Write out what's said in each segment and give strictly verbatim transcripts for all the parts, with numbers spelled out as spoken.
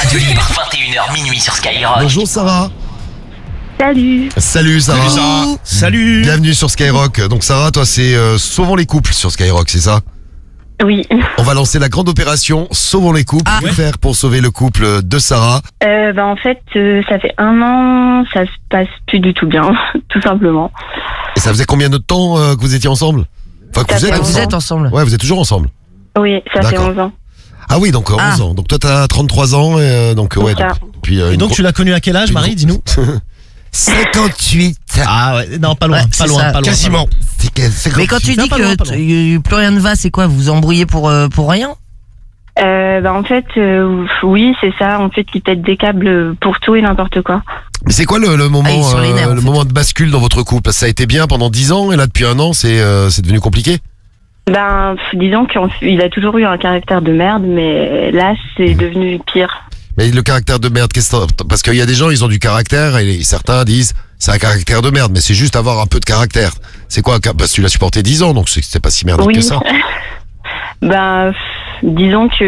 Radio Libre, vingt et une heures minuit sur Skyrock. Bonjour Sarah. Salut. Salut Sarah. Salut Sarah. Salut. Bienvenue sur Skyrock. Donc Sarah, toi c'est euh, Sauvons les couples sur Skyrock, c'est ça? Oui. On va lancer la grande opération Sauvons les couples. Ah, Que ouais. faire pour sauver le couple de Sarah? Euh, bah, en fait, euh, ça fait un an, ça se passe plus du tout bien, tout simplement. Et ça faisait combien de temps euh, que vous étiez ensemble? Enfin que Ça vous êtes fait ensemble. Vous êtes ensemble. Ouais, vous êtes toujours ensemble. Oui, ça fait D'accord. onze ans. Ah oui, donc euh, Ah. onze ans. Donc toi t'as trente-trois ans et euh, donc euh, ouais. C'est ça. Donc, puis, euh, Et une donc gro- tu l'as connu à quel âge, une Marie? gro- Dis-nous. cinquante-huit. Ah ouais, non, pas loin, Ouais, pas c'est loin, ça. pas loin. Quasiment. C'est que- c'est Mais quand tu Non, dis pas que loin, pas loin. t- plus rien ne va, c'est quoi? Vous vous embrouillez pour, euh, pour rien? Euh, bah, en fait, euh, oui, c'est ça. En fait, ils pètent des câbles pour tout et n'importe quoi. Mais c'est quoi le, le moment, Ah, il est sur les euh, nerfs, en le fait. moment de bascule dans votre couple? Ça a été bien pendant dix ans et là depuis un an c'est euh, c'est devenu compliqué. Ben, disons qu'il a toujours eu un caractère de merde, mais là, c'est devenu pire. Mais le caractère de merde, qu'est-ce que parce qu'il y a des gens ils ont du caractère et certains disent c'est un caractère de merde, mais c'est juste avoir un peu de caractère. C'est quoi? Parce que tu l'as supporté dix ans, donc c'est c'est pas si merdique Oui. que ça. Ben, disons que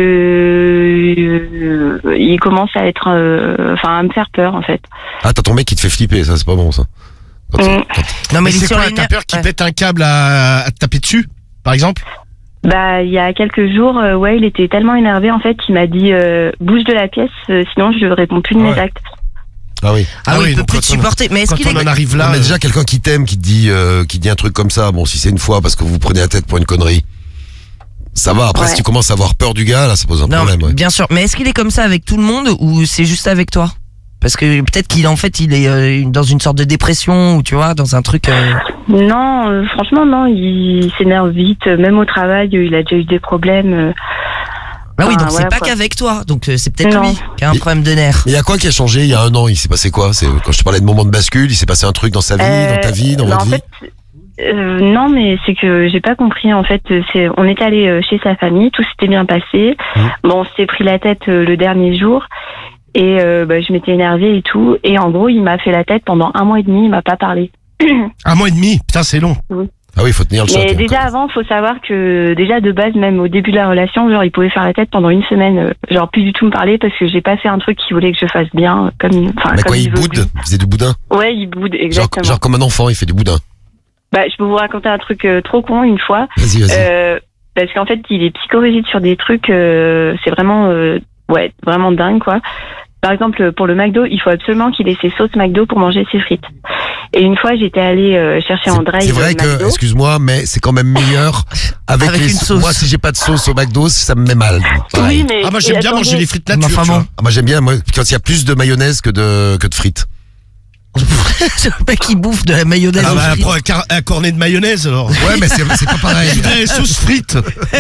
euh, il commence à être, euh, enfin, à me faire peur, en fait. Ah t'as ton mec qui te fait flipper, ça c'est pas bon ça. Quand- Mm. quand- Non, Mais il est c'est sur quoi? les T'as nerfs. peur qu'il Ouais. pète un câble à, à te taper dessus, par exemple? Bah, il y a quelques jours, euh, ouais, il était tellement énervé, en fait, il m'a dit euh, bouge de la pièce, euh, sinon je réponds plus de mes Ouais. actes. Ah oui. Ah, Ah oui, oui, il peut donc plus quand te on- supporter. Mais est-ce Quand qu'il est. on en arrive là, Non, mais euh, déjà quelqu'un qui t'aime, qui te dit euh, qui te dit un truc comme ça, bon si c'est une fois parce que vous prenez la tête pour une connerie, ça va. Après Ouais. si tu commences à avoir peur du gars, là ça pose un Non, problème. Ouais. bien sûr. Mais est-ce qu'il est comme ça avec tout le monde ou c'est juste avec toi? Parce que peut-être qu'il en fait il est euh, dans une sorte de dépression ou tu vois dans un truc. euh, Non, euh, franchement, non, il s'énerve vite, euh, même au travail, euh, il a déjà eu des problèmes. euh. Ah oui, Ah, donc c'est voilà, pas quoi. qu'avec toi. Donc euh, c'est peut-être Non. lui qui a un Mais- problème de nerfs. Mais il y a quoi qui a changé il y a un an? Il s'est passé quoi? C'est quand je te parlais de moment de bascule, il s'est passé un truc dans sa vie, Euh, dans ta vie, dans bah, votre en vie. fait, euh, non, mais c'est que j'ai pas compris. En fait, c'est, on est allé euh, chez sa famille, tout s'était bien passé. Mhm. Bon, on s'était pris la tête euh, le dernier jour. Et euh, bah, je m'étais énervée et tout. Et en gros, il m'a fait la tête pendant un mois et demi, il m'a pas parlé. un mois et demi, putain, c'est long. Ah oui, il faut tenir le choc. Mais hein, déjà quand- avant, faut savoir que déjà de base, même au début de la relation, genre il pouvait faire la tête pendant une semaine, euh, genre plus du tout me parler parce que j'ai pas fait un truc qu'il voulait que je fasse bien, comme, enfin Mais comme quoi, il veut, boude? lui. Il faisait du boudin? Ouais, il boude, Genre, exactement. genre comme un enfant, il fait du boudin. Bah, je peux vous raconter un truc euh, trop con une fois, Vas-y, vas-y. euh, parce qu'en fait, il est psychorigide sur des trucs, euh, c'est vraiment, euh, ouais, vraiment dingue quoi. Par exemple, pour le McDo, il faut absolument qu'il ait ses sauces McDo pour manger ses frites. Et une fois, j'étais allée euh, chercher en C'est- drive C'est vrai euh, que, McDo. excuse-moi, mais c'est quand même meilleur avec, Avec les une sauce. Moi, si j'ai pas de sauce au McDo, ça me met mal. Pareil. Oui, mais Ah, moi j'aime et bien attendez, manger les frites nature. Enfin tu bon. vois. Ah, moi j'aime bien, moi, quand il y a plus de mayonnaise que de que de frites. Le mec qui bouffe de la mayonnaise. Ah aux bah, frites. prends un, car- un cornet de mayonnaise alors. Ouais, mais c'est c'est pas pareil. Eh, sauce frites.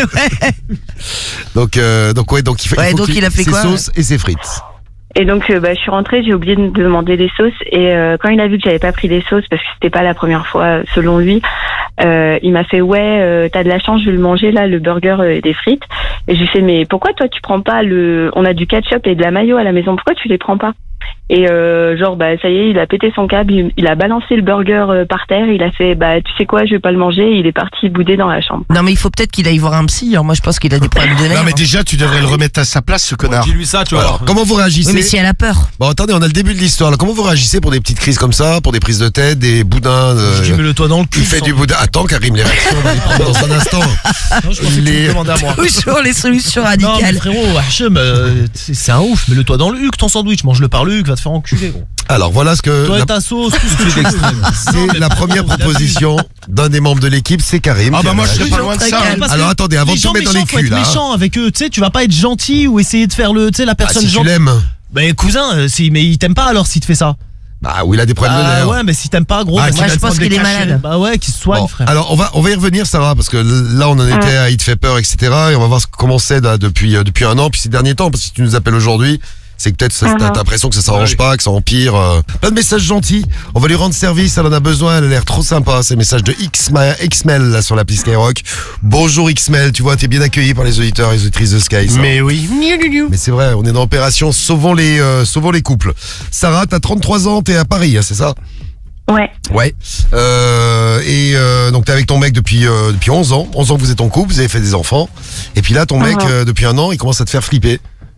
Donc euh, donc ouais, donc il, fait, Ouais, il faut donc qu'il- il a fait ses quoi, sauces et ses frites. Et donc, euh, bah, je suis rentrée, j'ai oublié de demander les sauces. Et euh, quand il a vu que j'avais pas pris les sauces, parce que c'était pas la première fois, euh, selon lui, euh, il m'a fait ouais, euh, t'as de la chance, je vais le manger là, le burger euh, et des frites. Et je lui fais mais pourquoi toi tu prends pas le, on a du ketchup et de la mayo à la maison, pourquoi tu les prends pas? Et euh, genre bah ça y est, il a pété son câble, il, il a balancé le burger euh, par terre, il a fait bah tu sais quoi, je vais pas le manger, et il est parti bouder dans la chambre. Non, mais il faut peut-être qu'il aille voir un psy. Alors moi, je pense qu'il a des problèmes de nerfs. Non mais hein. déjà tu devrais le remettre à sa place ce connard. Dis-lui ça, tu vois. Alors, comment vous réagissez? Oui, mais si elle a peur. Bon, attendez, on a le début de l'histoire là. Comment vous réagissez pour des petites crises comme ça, pour des prises de tête, des boudins euh, Je dis, mets le toit dans le cul. il fait sans- du boudin. Attends, Karim, les réactions, on va les prendre dans un instant. Non, je pensais que tu Les- me demandais à moi. Toujours les solutions Non, mais radicales. frérot, Hachem, euh, c'est c'est un ouf. Mets-le toi dans le huc, ton sandwich. Mange-le par le huc, va te faire enculer, gros. Alors voilà ce que Toi la- et ta sauce, tout ce que tu veux. c'est la première proposition d'un des membres de l'équipe, c'est Karim. Ah qui bah a moi je serais réagi. pas loin de très ça. calme. Parce Alors que attendez, avant les de te gens mettre dans les méchants, faut culs être là. méchant avec eux, tu sais, tu vas pas être gentil ou essayer de faire le, tu sais, la Ah, personne si tu gentille. l'aimes. Ben cousin, euh, si, mais il t'aime pas alors s'il te fait ça. Bah oui, il a des problèmes de Ah nerfs. ouais, mais si t'aimes pas, gros, Ah, bah, moi, qu'il je va te pense prendre des qu'il est cachets. malade. Bah ouais, qu'il se soigne, Bon, frère. alors on va on va y revenir, Sarah, parce que là on en était à Il te fait peur, et cetera. Et on va voir ce- comment c'est là, depuis euh, depuis un an, puis ces derniers temps, parce que si tu nous appelles aujourd'hui, c'est que peut-être ça- Mhm. t'as t'as l'impression que ça s'arrange Oui. pas, que ça empire. euh. Plein de messages gentils. On va lui rendre service, elle en a besoin, elle a l'air trop sympa. Ces messages de Xma- Xmel là sur l'appli Skyrock. Bonjour Xmel, tu vois, t'es bien accueilli par les auditeurs et les auditrices de Sky. Sarah. Mais oui. Mais c'est vrai, on est dans l'opération Sauvons les euh, Sauvons les couples. Sarah, t'as trente-trois ans, t'es à Paris, hein, c'est ça? Ouais. Ouais. Euh, et euh, donc t'es avec ton mec depuis euh, depuis onze ans. onze ans que vous êtes en couple, vous avez fait des enfants. Et puis là, ton mec, Mhm. euh, depuis un an, il commence à te faire flipper.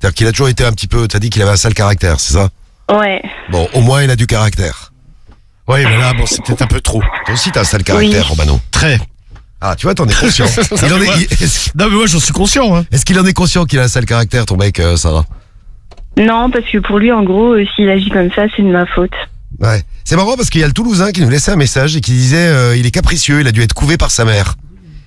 C'est-à-dire qu'il a toujours été un petit peu, t'as dit qu'il avait un sale caractère, c'est ça? Ouais. Bon, au moins il a du caractère. Oui, mais là, bon, c'est peut-être un peu trop. Toi aussi t'as un sale caractère, Oui. Romano. Très. Ah, tu vois, t'en es conscient. Il en est- il- Est-ce Non, mais moi, j'en suis conscient, hein. est-ce qu'il en est conscient qu'il a un sale caractère, ton mec, euh, Sarah? Non, parce que pour lui, en gros, euh, s'il agit comme ça, c'est de ma faute. Ouais. C'est marrant parce qu'il y a le Toulousain qui nous laissait un message et qui disait euh, il est capricieux, il a dû être couvé par sa mère.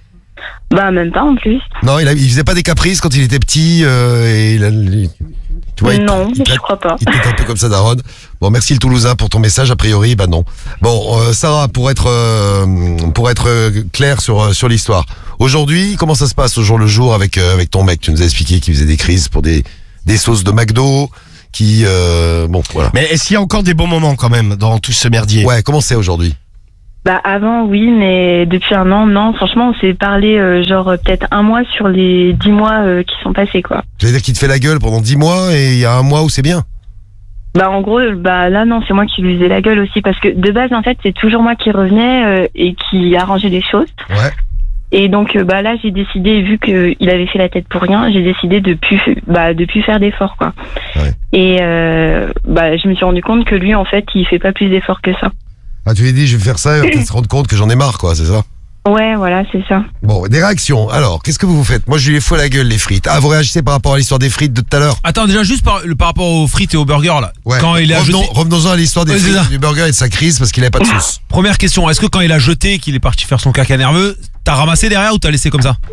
Bah, même pas en plus. Non, il, a, il faisait pas des caprices quand il était petit euh, et il a, il- tu vois, il- non, il, je traite- crois pas. il était un peu comme ça, Daron. Bon, merci le Toulousain pour ton message. A priori, bah non. Bon, euh, Sarah, pour être euh, pour être euh, clair sur euh, sur l'histoire. Aujourd'hui, comment ça se passe au jour le jour avec euh, avec ton mec? Tu nous as expliqué qu'il faisait des crises pour des des sauces de McDo, qui euh, bon, voilà. Mais est-ce qu'il y a encore des bons moments quand même dans tout ce merdier? Ouais, comment c'est aujourd'hui? Bah, avant, oui, mais depuis un an, non. Franchement, on s'est parlé, euh, genre, euh, peut-être un mois sur les dix mois euh, qui sont passés, quoi. Tu veux dire qu'il te fait la gueule pendant dix mois et il y a un mois où c'est bien? Bah, en gros, bah, là, non, c'est moi qui lui faisais la gueule aussi, parce que de base, en fait, c'est toujours moi qui revenais euh, et qui arrangeait les choses. Ouais. Et donc, euh, bah, là, j'ai décidé, vu qu'il avait fait la tête pour rien, j'ai décidé de plus, bah, de plus faire d'efforts, quoi. Ouais. Et, euh, bah, je me suis rendu compte que lui, en fait, il fait pas plus d'efforts que ça. Ah, tu lui as dit je vais faire ça et on va peut-être se rendre compte que j'en ai marre, quoi, c'est ça? Ouais, voilà, c'est ça. Bon, des réactions. Alors, qu'est-ce que vous vous faites? Moi, je lui ai fou à la gueule, les frites. Ah, vous réagissez par rapport à l'histoire des frites de tout à l'heure? Attends, déjà, juste par, le- par rapport aux frites et aux burgers, là. Ouais. Quand il a Revenons, jeté. revenons-en à l'histoire des Ouais, c'est frites, ça. du burger et de sa crise parce qu'il avait pas de sauce. Première question, est-ce que quand il a jeté et qu'il est parti faire son caca nerveux, t'as ramassé derrière ou t'as laissé comme ça?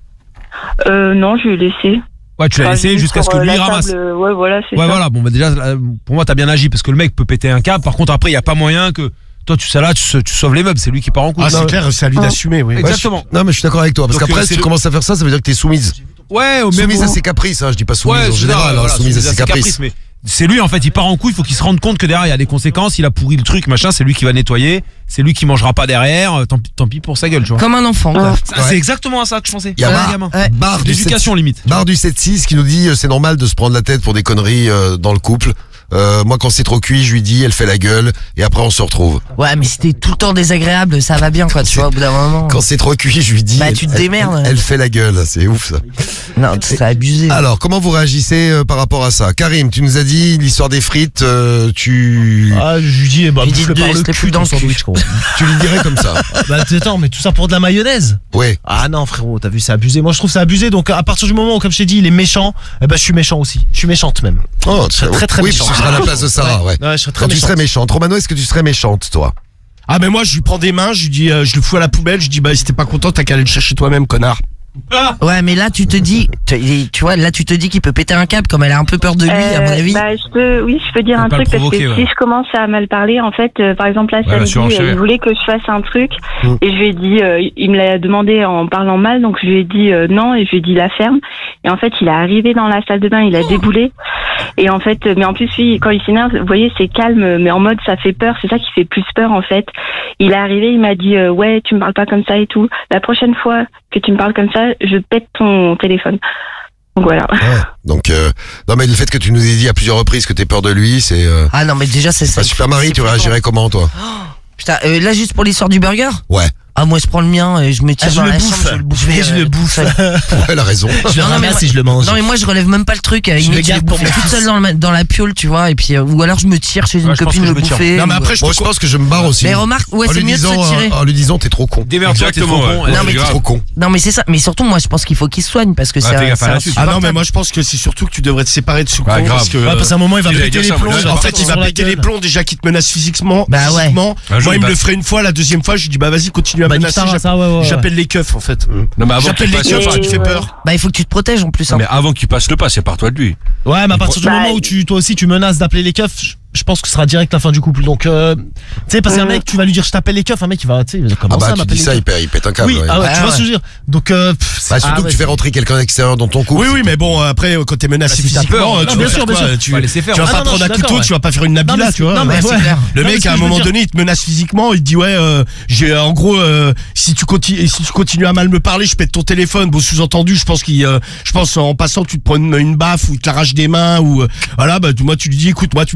Euh, non, je lui ai laissé. Ouais, tu l'as Enfin, j'ai laissé mis jusqu'à ce sur, que euh, lui la il ramasse. table, euh, Ouais, voilà, c'est Ouais, ça. voilà, bon, bah déjà, là, pour moi, t'as bien agi parce que le mec peut péter un câble. Par contre, après, il y a pas moyen que toi, tu sais là, tu, tu sauves les meubles, c'est lui qui part en couille. Ah, c'est clair, c'est à lui d'assumer, oui. Ouais, Exactement. je- non, mais je suis d'accord avec toi. Parce Donc, qu'après, euh, si c'est tu le- commences à faire ça, ça veut dire que t'es soumise. Ouais, au même Soumise à ses caprices, hein. Je dis pas soumise Ouais, en c'est général, ça, hein, voilà, soumise à ses caprices. mais c'est lui en fait, il part en couille, il faut qu'il se rende compte que derrière il y a des conséquences, il a pourri le truc, machin, c'est lui qui va nettoyer, c'est lui qui mangera pas derrière, euh, tant, pis- tant pis pour sa gueule, tu vois. Comme un enfant, quoi. Ça, Ouais. C'est exactement à ça que je pensais. Il y a Ouais, Bar, gamin. Ouais. Bar du L'éducation limite. sept- Bar du sept six qui nous dit euh, c'est normal de se prendre la tête pour des conneries euh, dans le couple. Euh, moi, quand c'est trop cuit, je lui dis, elle fait la gueule, et après on se retrouve. Ouais, mais si t'es tout le temps désagréable, ça va bien, quoi, tu vois, au bout d'un moment. Quand c'est trop cuit, je lui dis, Bah, elle, tu te elle- démerdes. Elle, elle fait la gueule, c'est ouf ça. Non, c'est abusé. Alors, comment vous réagissez euh, par rapport à ça? Karim, tu nous as dit l'histoire des frites, euh, tu Ah, je lui dis, bah, Il dit bouffe-le de par laisser le les cul poules dans dans le le sandwich, gros. tu lui dirais comme ça. Bah, attends, mais tout ça pour de la mayonnaise? Ouais. Ah non, frérot, t'as vu, c'est abusé. Moi, je trouve ça abusé. Donc, à partir du moment où, comme je t'ai dit, il est méchant, eh ben, je suis méchant aussi. Je suis méchante même. Oh, serais très, très oui, méchant. ce sera à la place de Sarah, ouais. Ouais, je serais très Quand tu méchante. serais méchante. Romano, est-ce que tu serais méchante, toi? Ah, mais moi, je lui prends des mains, je lui dis, euh, je le fous à la poubelle, je lui dis, bah, si t'es pas content, t'as qu'à aller le chercher toi-même, connard. Ouais, mais là, tu te dis, tu tu vois, là, tu te dis qu'il peut péter un câble, comme elle a un peu peur de lui, à mon Euh, avis. bah, je peux, oui, je peux dire Faut un pas le truc parce que provoquer, ouais. si je commence à mal parler, en fait, euh, par exemple là Ouais, la samedi, surenchère. euh, il voulait que je fasse un truc Mm. et je lui ai dit, euh, il me l'a demandé en parlant mal, donc je lui ai dit euh, non et je lui ai dit la ferme. Et en fait, il est arrivé dans la salle de bain, il a déboulé. Et en fait, euh, mais en plus lui, quand il s'énerve, vous voyez, c'est calme, mais en mode ça fait peur. C'est ça qui fait plus peur en fait. Il est arrivé, il m'a dit euh, ouais, tu me parles pas comme ça et tout. La prochaine fois que tu me parles comme ça, je pète ton téléphone. Donc voilà. Ouais. Donc, euh, non, mais le fait que tu nous aies dit à plusieurs reprises que t'es peur de lui, c'est euh, Ah non, mais déjà, c'est ça. pas super Marie, c'est tu flippant. réagirais comment, toi? Putain, euh, là, juste pour l'histoire du burger. Ouais. Ah, moi, je prends le mien et je me tire Ah, je dans le la bouffe. chambre, je le bouffe. Je vais- je euh, le tout bouffe. seul. Ouais, elle a raison. Je le Non, non, mais ramasse moi- et je le mange. Non, mais moi, je relève même pas le truc. euh, Je limite, le garde je pour bouffe mon toute fils. seule dans, le- dans la piole, tu vois, et puis, euh, ou alors je me tire chez une Ouais, je pense copine que je le me tire. bouffer. Non, mais ou- après, je Moi, peux je pense que je me barre aussi. Mais remarque, ouais, en c'est lui mieux de se disant, tirer. en, en lui disant, t'es trop con. Démerde-toi, t'es trop Exactement, con. ouais. Non, Ouais, mais T'es grave. trop con. Non, mais c'est ça. Mais surtout, moi, je pense qu'il faut qu'il se soigne parce que Ouais, c'est fais un- gaffe à c'est la suite. Ah non, insupportable. mais moi, je pense que c'est surtout que tu devrais te séparer de ce con, Ouais, grave. parce que, Ouais, parce qu'à un moment, il va J'allais péter dire les ça, moi, plombs. j'allais en dire fait, il sur va la péter gueule. les plombs déjà qui te menace physiquement. Bah ouais. physiquement. Un jour, Moi, il il me va- le ferait une fois, la deuxième fois, je lui dis, bah vas-y, continue à Bah, menacer. nique ta race, j'appelle- ah, ouais, ouais. J'appelle les keufs, en fait. Non, mais avant J'appelle qu'il les passe keufs, le tu pas. te fais peur. Bah, il faut que tu te protèges en plus. hein. Mais avant qu'il passe le pas, c'est par toi de lui. Ouais, mais à partir du Bah, moment où tu, toi aussi, tu menaces d'appeler les keufs, je- je pense que ce sera direct la fin du couple. Donc, euh, tu sais, parce qu'un Mhm. mec, tu vas lui dire, je t'appelle les keufs, un mec, il va, tu sais, il va Ah commencer bah, à tu m'appeler dis les ça, keufs. il pète, il pète un câble. Oui, ouais. ah ouais, Ah tu vois ouais. ce que je veux dire. Donc, euh, pff, c'est- Bah, surtout ah que ouais, tu fais rentrer quelqu'un extérieur dans ton couple. Oui, oui, mais bon, après, quand t'es menacé Bah, si t'as physiquement, peur, euh, non, tu bien vas sûr, faire bien quoi sûr. Tu Faut laisser faire. tu vas Ah pas non, non, prendre je un suis couteau, d'accord, tu vas pas faire une Non, Nabila, mais- tu vois. non, mais Ouais, ouais. c'est clair. Le Non, mais mec, ce à que un je veux moment dire- donné, il te menace physiquement, il te dit ouais, euh, j'ai en gros, euh, si tu continues, si tu continues à mal me parler, je pète ton téléphone. Bon, sous-entendu, je pense qu'il, euh, je pense en passant, tu te prends une, une baffe ou tu t'arraches des mains ou euh, voilà, bah moi tu lui dis, écoute, moi tu me fais peur là.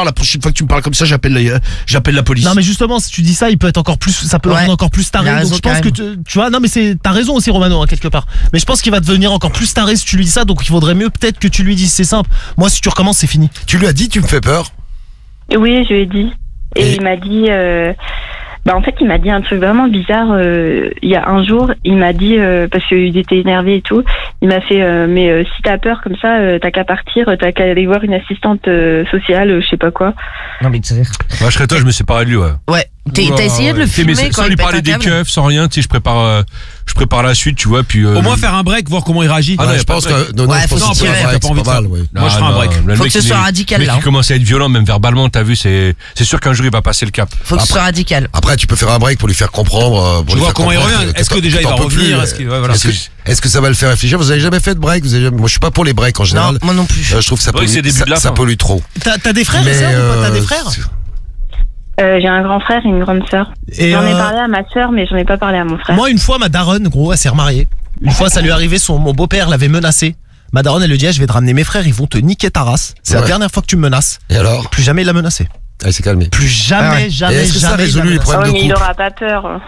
la prochaine fois que tu me parles comme ça, j'appelle la, euh, j'appelle la police. Non mais justement, si tu dis ça, il peut être encore plus, ça peut le Ouais. rendre encore plus Il a taré. raison, Donc je pense quand que même. tu, tu vois, non mais c'est, t'as raison aussi Romano hein, quelque part. Mais je pense qu'il va devenir encore plus taré si tu lui dis ça. Donc il vaudrait mieux peut-être que tu lui dises c'est simple. Moi si tu recommences c'est fini. Tu lui as dit, tu me fais peur. Oui, je lui ai dit. Et, Et- il m'a dit... Euh... Bah, en fait, il m'a dit un truc vraiment bizarre. Euh, il y a un jour, il m'a dit, euh, parce qu'il était énervé et tout, il m'a fait, euh, mais euh, si t'as peur comme ça, euh, t'as qu'à partir, t'as qu'à aller voir une assistante euh, sociale, euh, je sais pas quoi. Non, mais tu sais. Moi, je serais toi, je me séparais de lui, ouais. Ouais. T'es- T'as essayé de le Tu sais, mais filmer sans quand lui il pète parler un des câble keufs, sans rien, tu sais, je prépare, euh, je prépare la suite, tu vois, puis. euh, Au moins faire un break, voir comment il réagit. Ah non, Ouais, y a je pas pense de break. que non, non, Ouais, je pense faut que s'y c'est tirer, vrai, t'as pas c'est envie de pas ça. mal, ouais. Moi, je ferai un break. Le Faut mec, que ce il soit est- radical, le mec, là, il hein. commence à être violent, même verbalement, t'as vu, c'est, c'est sûr qu'un jour il va passer le cap. Faut que ce soit radical. Après, tu peux faire un break pour lui faire comprendre. euh, Pour Je lui vois faire comment il comprendre revient. que- Est-ce que t'en- déjà il t'en va peux revenir plus, Est-ce que, ouais, voilà. Est-ce que, est-ce que ça va le faire réfléchir? Vous avez jamais fait de break? Vous avez jamais... Moi, je suis pas pour les breaks en Non, général. moi non plus. Euh, je trouve que ça Break, pollue, c'est début ça, de la ça fin. pollue trop. T'as, t'as des frères et Mais, sœurs ou pas? T'as euh, des frères? Euh, j'ai un grand frère et une grande sœur. Et J'en ai euh, parlé à ma sœur, mais j'en ai pas parlé à mon frère. moi une fois ma daronne gros elle s'est remariée. Une fois ça lui est arrivé, son mon beau-père l'avait menacé. Ma daronne elle lui dit ah, je vais te ramener mes frères, ils vont te niquer ta race. C'est la Ouais. dernière fois que tu me menaces. Et alors? Plus jamais il l'a menacé. Elle s'est calmée. Plus jamais, Ah ouais. jamais, Et est-ce que ça a jamais. résolu il les l'a problèmes Ah de oui, mais il couple? aura pas peur.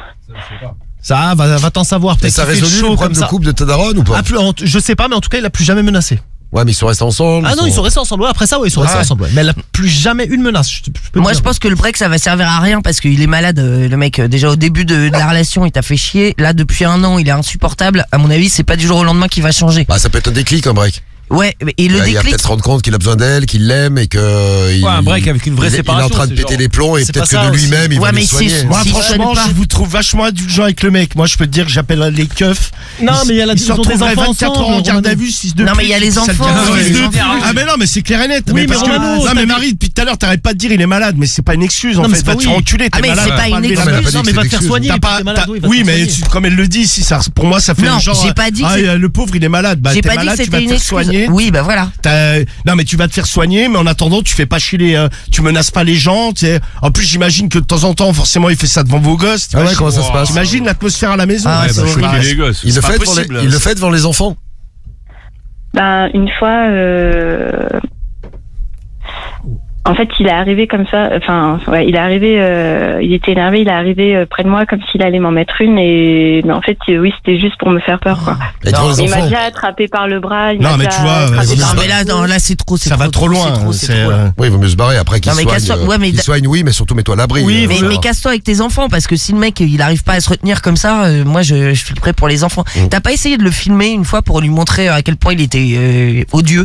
Ça va, va t'en savoir. Et Peut-être ça a qu'il fait résolu chaud les comme problèmes de ça. couple de ta daronne ou pas? Ah, plus, en- je sais pas, mais en tout cas, il a plus jamais menacé. Ouais, mais ils sont restés ensemble. Ah non, ils sont restés ensemble. Ouais, après ça, ouais, ils sont restés Ouais. ensemble. Ouais. Mais elle a plus jamais une menace. Je, te- je peux te Moi, dire. je pense que le break, ça va servir à rien parce qu'il est malade, euh, le mec. Euh, Déjà au début de, de la relation, il t'a fait chier. Là, depuis un an, il est insupportable. À mon avis, c'est pas du jour au lendemain qu'il va changer. Bah, ça peut être un déclic, un break. Ouais, et le Là, il va déclic. peut-être se rendre compte qu'il a besoin d'elle, qu'il l'aime et que. il- Ouais, un break avec une vraie il, séparation, Il est en train de c'est péter genre- les plombs et C'est peut-être pas ça que de aussi. lui-même, il Ouais, va mais le c'est- soigner. Moi, Si je franchement, connais pas. je vous trouve vachement indulgent avec le mec. Moi, je peux te dire que j'appelle les keufs. Non, mais il y a la Ils se ils ont des retrouveraient enfants vingt-quatre heures en ensemble, garde à Romano. vue, fils de Non, mais il y a pute, les sale enfants, gamin, ouais, fils de les pute. enfants. Ah, mais non, mais c'est clair et net. Oui, mais parce que- Romano, non, t'as mais dit- Marie, depuis tout à l'heure, t'arrêtes pas de dire il est malade, mais c'est pas une excuse, en Non, mais fait. c'est Va pas te faire oui. enculer, Ah, t'es mais malade. c'est pas t'as une levé la excuse. main. pas dit Non, que mais il va c'est te faire l'excuse. soigner. T'as puis pas, t'es malade, t'as- oui, il va te oui, faire mais soigner. tu- comme elle le dit, si ça, pour moi, ça fait Non, genre. j'ai pas dit ah, que c'est- euh, le pauvre, il est malade. Bah, J'ai t'es pas dit que malade, tu c'était vas te une faire excuse. soigner. Oui, bah voilà. T'as- Non, mais tu vas te faire soigner, mais en attendant, tu fais pas chier les, euh, tu menaces pas les gens. Tu sais. En plus, j'imagine que de temps en temps, forcément, il fait ça devant vos gosses. Ah ouais, comment ça se passe? T'imagines l'atmosphère à la maison? Ah ouais, Ouais, c'est bah, horrible. choquer les gosses. Il le c'est pas fait devant les, possible, il le ça. fait devant les enfants. Ben, une fois, euh... en fait, il est arrivé comme ça. Enfin, ouais, il est arrivé. Euh... Il était énervé. Il est arrivé euh, près de moi comme s'il allait m'en mettre une. Et mais en fait, euh, oui, c'était juste pour me faire peur, quoi. Et devant les Il m'a enfants. déjà attrapé par le bras. Il Non, m'a mais déjà tu vois, attrapé euh, par Non, le mais là, dos. non, là, c'est trop, c'est Ça trop, va trop loin. c'est trop, c'est, c'est trop. euh, Oui, il vaut mieux se barrer après qu'il Non, mais soigne. casse-toi. euh, Ouais, mais qu'il da- soigne, oui, mais surtout mets-toi à l'abri. Oui, euh, Mais, voilà. mais casse-toi avec tes enfants parce que si le mec il arrive pas à se retenir comme ça, euh, moi je, je suis prêt pour les enfants. Mm. T'as pas essayé de le filmer une fois pour lui montrer à quel point il était euh, odieux?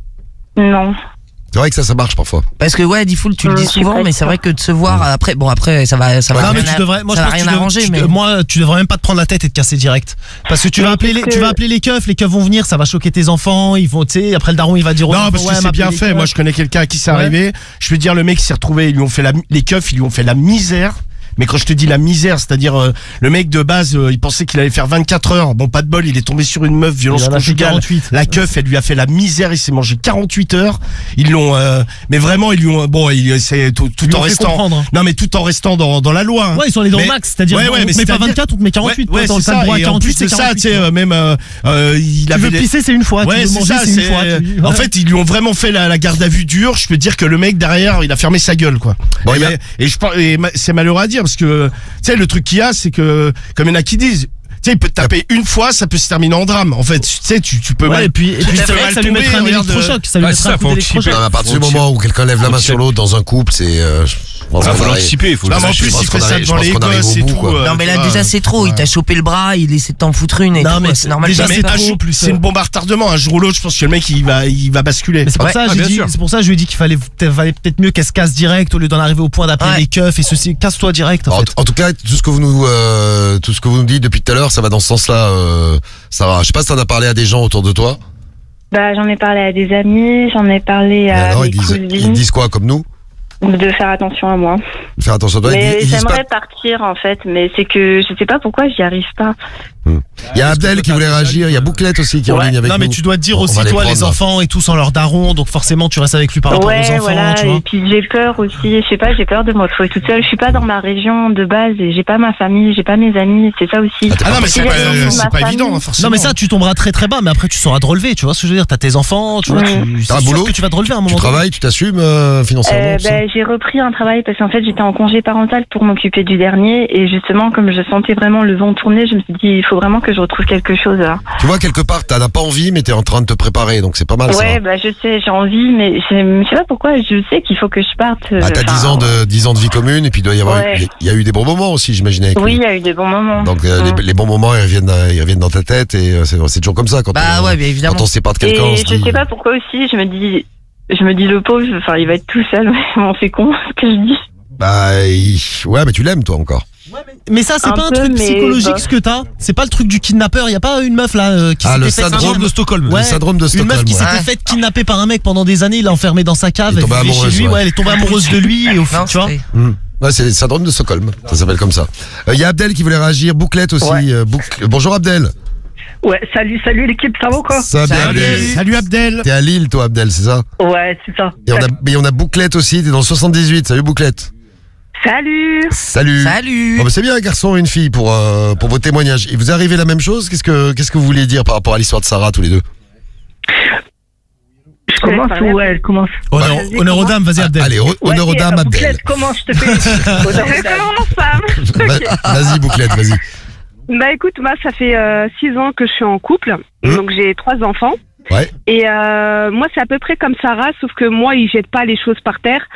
Non. C'est vrai que ça, ça marche parfois. Parce que ouais, Diffoul, tu le Mm, dis je suis souvent, prête mais c'est pour. vrai que de se voir après, bon après ça va, ça va Non, mais rien, tu devrais, moi, ça je va pense que rien tu dev- arranger, tu mais de- moi, tu devrais même pas te prendre la tête et te casser direct. Parce que tu vas Mais appeler les, qu'est-ce tu que- vas appeler les keufs, les keufs vont venir, ça va choquer tes enfants, ils vont, tu sais, après le daron, il va dire aux Non, enfants, parce que ouais, c'est m'appeler bien les fait. keufs. Moi, je connais quelqu'un à qui c'est Ouais. arrivé. Je peux dire, le mec, il s'est retrouvé, ils lui ont fait la, les keufs, ils lui ont fait la misère. Mais quand je te dis la misère, c'est-à-dire euh, le mec de base, euh, il pensait qu'il allait faire vingt-quatre heures. Bon, pas de bol, il est tombé sur une meuf, violence Il en a fait conjugale. quarante-huit. La keuf, elle lui a fait la misère. Il s'est mangé quarante-huit heures. Ils l'ont, euh, mais vraiment, ils lui ont, bon, il, c'est tout, tout Ils lui en ont fait restant. comprendre. Non, mais tout en restant dans, dans la loi. hein. Ouais, ils sont allés dans Mais- le max, c'est-à-dire, Ouais, ouais, on mais te met pas c'est-à-dire- vingt-quatre, on te met quarante-huit. Ouais, ouais, toi, c'est t'as le ça. droit à Et en quarante-huit, plus de c'est ça, tu sais, quarante-huit, euh, même, euh, euh, il Tu avait veux des- pisser, c'est une fois. Ouais, tu veux c'est manger, ça. c'est une c'est- fois. tu- En ouais. fait, ils lui ont vraiment fait la, la garde à vue dure. Je peux te dire que le mec derrière, il a fermé sa gueule, quoi. Bon, et, il y a- mais- et je par- et ma- c'est malheureux à dire parce que tu sais le truc qu'il y a, c'est que comme il y en a qui disent. Tu sais, il peut te taper une fois, ça peut se terminer en drame. En fait, tu sais, tu, tu peux Ouais, mal. et puis, et tu puis peux c'est vrai mal que ça lui tomber, mettrait un regarde, électrochoc. Ça lui Ouais, mettrait c'est un ça, coup faut d'électrochoc. Non, mais à partir du Faut moment où quelqu'un lève la main sur l'autre dans un couple, c'est. euh, je pense Ah, qu'on faut arrive- l'anticiper, il faut Non, le mais en je plus, pense il qu'on fait ça arrive- je devant pense les qu'on arrive gosses au et bout, tout. quoi. euh, non mais tu là vois, déjà c'est trop, il t'a chopé le bras, il essaie de t'en foutre une et Non, tout, mais c'est normal. déjà, que- c'est Mais un trop, jour, plus, c'est euh, une bombe à retardement. Un jour ou l'autre, je pense que le mec, il va, il va basculer. Mais c'est pour Ouais. ça, Ah, j'ai bien dit, sûr. c'est pour ça, je lui ai dit qu'il fallait, fallait peut-être mieux qu'elle se casse direct au lieu d'en arriver au point d'appeler Ouais. les keufs et ceci. Casse-toi direct, en En, fait. en tout cas, tout ce que vous nous, euh, tout ce que vous nous dites depuis tout à l'heure, ça va dans ce sens-là. Euh, Sarah, je sais pas si t'en as parlé à des gens autour de toi. Bah, j'en ai parlé à des amis, j'en ai parlé Et à alors, mes ils disent, ils cousines, disent quoi comme nous? de faire attention à moi. Faire attention à toi. Ils, Mais ils disent pas. j'aimerais partir en fait, mais c'est que je sais pas pourquoi j'y arrive pas. Il y a Abdel qui voulait réagir, il y a Bouclette aussi qui est en Ouais. ligne avec Non, nous. mais tu dois te dire On aussi, va les toi, les prendre, là. enfants et tout sont leurs darons, donc forcément, tu restes avec lui par rapport Ouais, aux enfants, voilà. tu vois. Et puis j'ai peur aussi. Je sais pas, j'ai peur de me retrouver toute seule. Je suis pas dans ma région de base et j'ai pas ma famille, j'ai pas mes amis. C'est ça aussi. Ah non, mais c'est J'ai pas, les enfants de c'est ma pas famille. évident, hein, forcément. Non, mais ça, tu tomberas très très bas, mais après, tu sauras te relever, tu vois ce que je veux dire. T'as tes enfants, tu vois, Ouais. tu, T'as un c'est sûr boulot que tu vas te relever à un Tu moment donné. travailles, tu t'assumes euh, financièrement Euh, tout ça ben, j'ai repris un travail parce qu'en fait j'étais en congé parental pour m'occuper du dernier et justement comme je sentais vraiment le vent tourner, je me suis dit il faut vraiment que je retrouve quelque chose là. Tu vois, quelque part, t'en as pas envie, mais t'es en train de te préparer, donc c'est pas mal ça. Ouais, bah je sais, j'ai envie, mais je je sais pas pourquoi, je sais qu'il faut que je parte. euh, Bah, t'as enfin, dix ans de dix ans de vie commune, et puis il doit y avoir, Ouais. eu- il y a eu des bons moments aussi, j'imagine avec Oui, lui. il y a eu des bons moments. Donc euh, Mm. les, les bons moments, ils reviennent, euh, ils reviennent dans ta tête, et euh, c'est c'est toujours comme ça quand. Bah on, ouais, bien évidemment. Quand on se sépare de quelqu'un, on Et se je dit. sais pas pourquoi aussi, je me dis, je me dis le pauvre, enfin il va être tout seul, bon, c'est con ce que je dis. Bah il- ouais, mais tu l'aimes toi encore. Mais ça, c'est Un pas un peu, truc mais psychologique bof. ce que t'as. C'est pas le truc du kidnappeur. Y a pas une meuf là euh, qui Ah, s'était le fait syndrome Syndrome de Stockholm. Ouais. Le syndrome de Une Stockholm. meuf qui ouais. s'était Ouais. faite kidnapper par un mec pendant des années, il l'a enfermé dans sa cave, Elle est elle tombée vivait chez amoureuse, lui, ouais. ouais, elle est tombée amoureuse de lui et au Non, tu vois. c'est- Hmm. Ouais, c'est le syndrome de Stockholm. Ça s'appelle comme ça. Il y a Abdel qui voulait réagir, Bouclette aussi. Ouais. euh, Bouc- Bonjour Abdel. Ouais, salut, salut l'équipe, ça va ou quoi? Ça va bien, Salut. Abdel. Salut Abdel. T'es à Lille toi Abdel, c'est ça? Ouais, c'est ça. Et on a, mais on a Bouclette aussi, t'es dans le soixante-dix-huit. Salut Bouclette. Salut. Salut. Salut. Oh, bah, c'est bien un garçon et une fille pour, euh, pour vos témoignages. Et vous arrivez la même chose? Qu'est-ce que, qu'est-ce que vous vouliez dire par rapport à l'histoire de Sarah tous les deux? Je commence ou ouais, elle commence? Honneur, Vas-y, honneur aux comment dames, vas-y Abdel. Allez, re- Ouais, honneur aux et, dames euh, Abdel. Bouclette, comment je te fais? Honneur aux dames. Va- Vas-y Bouclette, vas-y. Bah écoute, moi ça fait euh, six ans que je suis en couple, Mmh. donc j'ai trois enfants. Ouais. Et euh, moi c'est à peu près comme Sarah, sauf que moi il jette pas les choses par terre.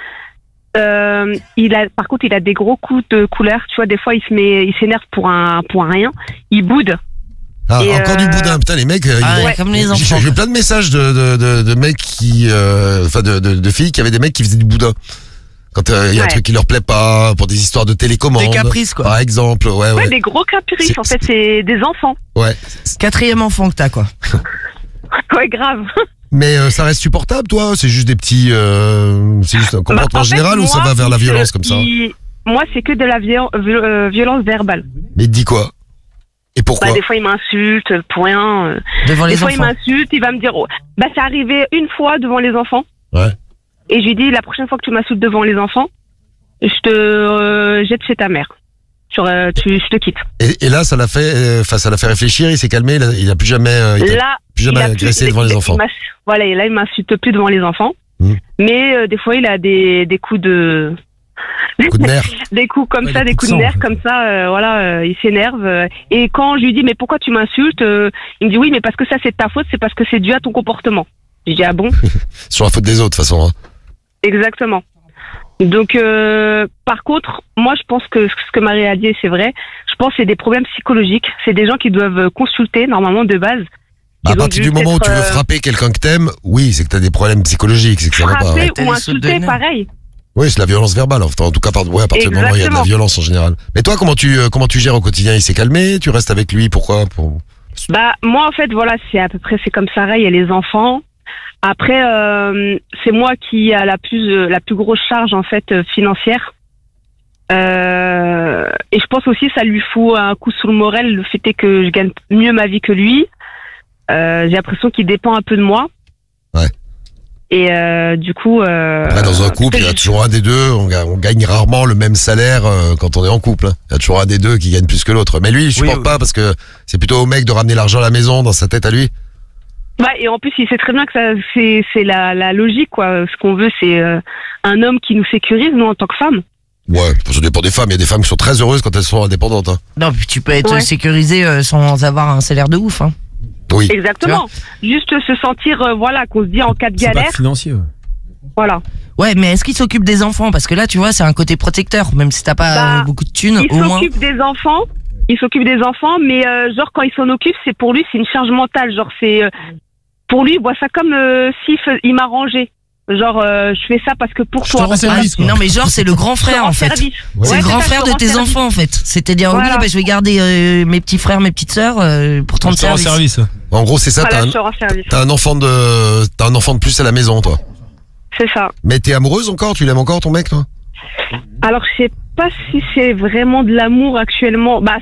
Euh, il a, par contre, il a des gros coups de couleur. Tu vois, des fois il se met, il s'énerve pour un, pour un rien. Il boude. Ah, Et, encore euh, du boudin. Putain, les mecs, euh, Ah, ils- ouais, comme les j'ai enfants. j'ai eu plein de messages de, de, de, de mecs qui, euh, enfin, de, de, de filles qui avaient des mecs qui faisaient du boudin. Quand euh, il y a un Ouais. truc qui leur plaît pas, pour des histoires de télécommande. Des caprices, quoi. Par exemple, ouais, Ouais, ouais. des gros caprices. C'est- En fait, c'est des enfants. Ouais. Quatrième enfant que t'as, quoi. Ouais, grave. Mais euh, ça reste supportable, toi? C'est juste des petits, euh, c'est juste un comportement Bah, en fait, général ou ça moi, va vers la il- violence comme ça? il- Moi, c'est que de la viol- viol- euh, violence verbale. Mais il te dit quoi? Et pourquoi? Bah, des fois, il m'insulte pour rien. euh. Devant Des les fois, il enfants. m'insulte, il va me dire, oh, bah, c'est arrivé une fois devant les enfants. Ouais. Et je lui dis, la prochaine fois que tu m'insultes devant les enfants, je te euh, jette chez ta mère. Sur, euh, tu, je te quitte. Et, et là, ça l'a fait, euh, enfin, ça l'a fait réfléchir. Il s'est calmé. Il a, il a plus jamais, euh, il t'a Là, plus jamais il a agressé plus- devant les il- enfants. il m'ins- Voilà, et là, il m'insulte plus devant les enfants. Mmh. Mais euh, des fois, il a des, des coups de, Coup de nerf. des coups comme Ouais, ça, des des coups coups de de sang, nerf en fait. comme ça. euh, voilà, euh, il s'énerve. euh, et quand je lui dis, mais pourquoi tu m'insultes euh, Il me dit, oui, mais parce que ça, c'est de ta faute, c'est parce que c'est dû à ton comportement. Je dis, ah bon? C'est sur la faute des autres, de toute façon. Hein. Exactement. Donc, euh, par contre, moi, je pense que ce que Marie a dit, c'est vrai. Je pense que c'est des problèmes psychologiques. C'est des gens qui doivent consulter, normalement, de base. Bah, à Ils ont partir dû du moment où tu veux peut-être, euh, frapper quelqu'un que t'aimes, oui, c'est que t'as des problèmes psychologiques, c'est que ça va pas. Frapper T'as ou des sautes de insulter, nerfs. pareil. Oui, c'est la violence verbale. Enfin, en tout cas, par- ouais, à partir du moment où il y a de la Exactement. violence en général. Mais toi, comment tu, euh, comment tu gères au quotidien? Il s'est calmé? Tu restes avec lui? Pourquoi? Pour... Bah, moi, en fait, voilà, c'est à peu près, c'est comme Sarah, il y a les enfants. Après, euh, c'est moi qui a la plus, euh, la plus grosse charge, en fait, euh, financière. Euh, et je pense aussi, ça lui fout un coup sous le moral, le fait est que je gagne mieux ma vie que lui. Euh, j'ai l'impression qu'il dépend un peu de moi. Ouais. Et euh, du coup... Euh, Après, dans un couple, il y a toujours un des deux. On, ga- on gagne rarement le même salaire euh, quand on est en couple. hein. Il y a toujours un des deux qui gagne plus que l'autre. Mais lui, il supporte oui. pas parce que c'est plutôt au mec de ramener l'argent à la maison dans sa tête à lui. Ouais, et en plus, il sait très bien que ça, c'est, c'est la, la logique, quoi. Ce qu'on veut, c'est euh, un homme qui nous sécurise, nous, en tant que femmes. Ouais, ça dépend des femmes. Il y a des femmes qui sont très heureuses quand elles sont indépendantes. Hein. Non, puis tu peux être Ouais. sécurisé euh, sans avoir un salaire de ouf, hein. Oui. Exactement. Juste se sentir, euh, voilà, qu'on se dit en cas de C'est pas galère, financier. ouais. voilà. Ouais, mais est-ce qu'il s'occupe des enfants? Parce que là, tu vois, c'est un côté protecteur. Même si t'as pas Bah, euh, beaucoup de thunes, Il au moins. s'occupe des enfants, il s'occupe des enfants, mais euh, genre quand il s'en occupe, c'est pour lui, c'est une charge mentale. Genre c'est, euh, pour lui, il voit ça comme euh, si il m'arrangeait. Genre, euh, je fais ça parce que pour Je te toi. rends service, quoi. Non, mais genre, c'est le grand Je te frère, rends en fait. service. Ouais, C'est le c'est grand ça, frère je te de rends tes service. enfants, en fait. C'est-à-dire, Voilà. oui, bah, je vais garder euh, mes petits frères, mes petites sœurs euh, pour te rendre Je te rends service. service. En gros, c'est ça. Voilà, T'as je te un, rends service. t'as un enfant de, t'as un enfant de plus à la maison, toi. C'est ça. Mais t'es amoureuse encore? Tu l'aimes encore, ton mec, toi? Alors, je sais pas si c'est vraiment de l'amour actuellement. Bah, c'est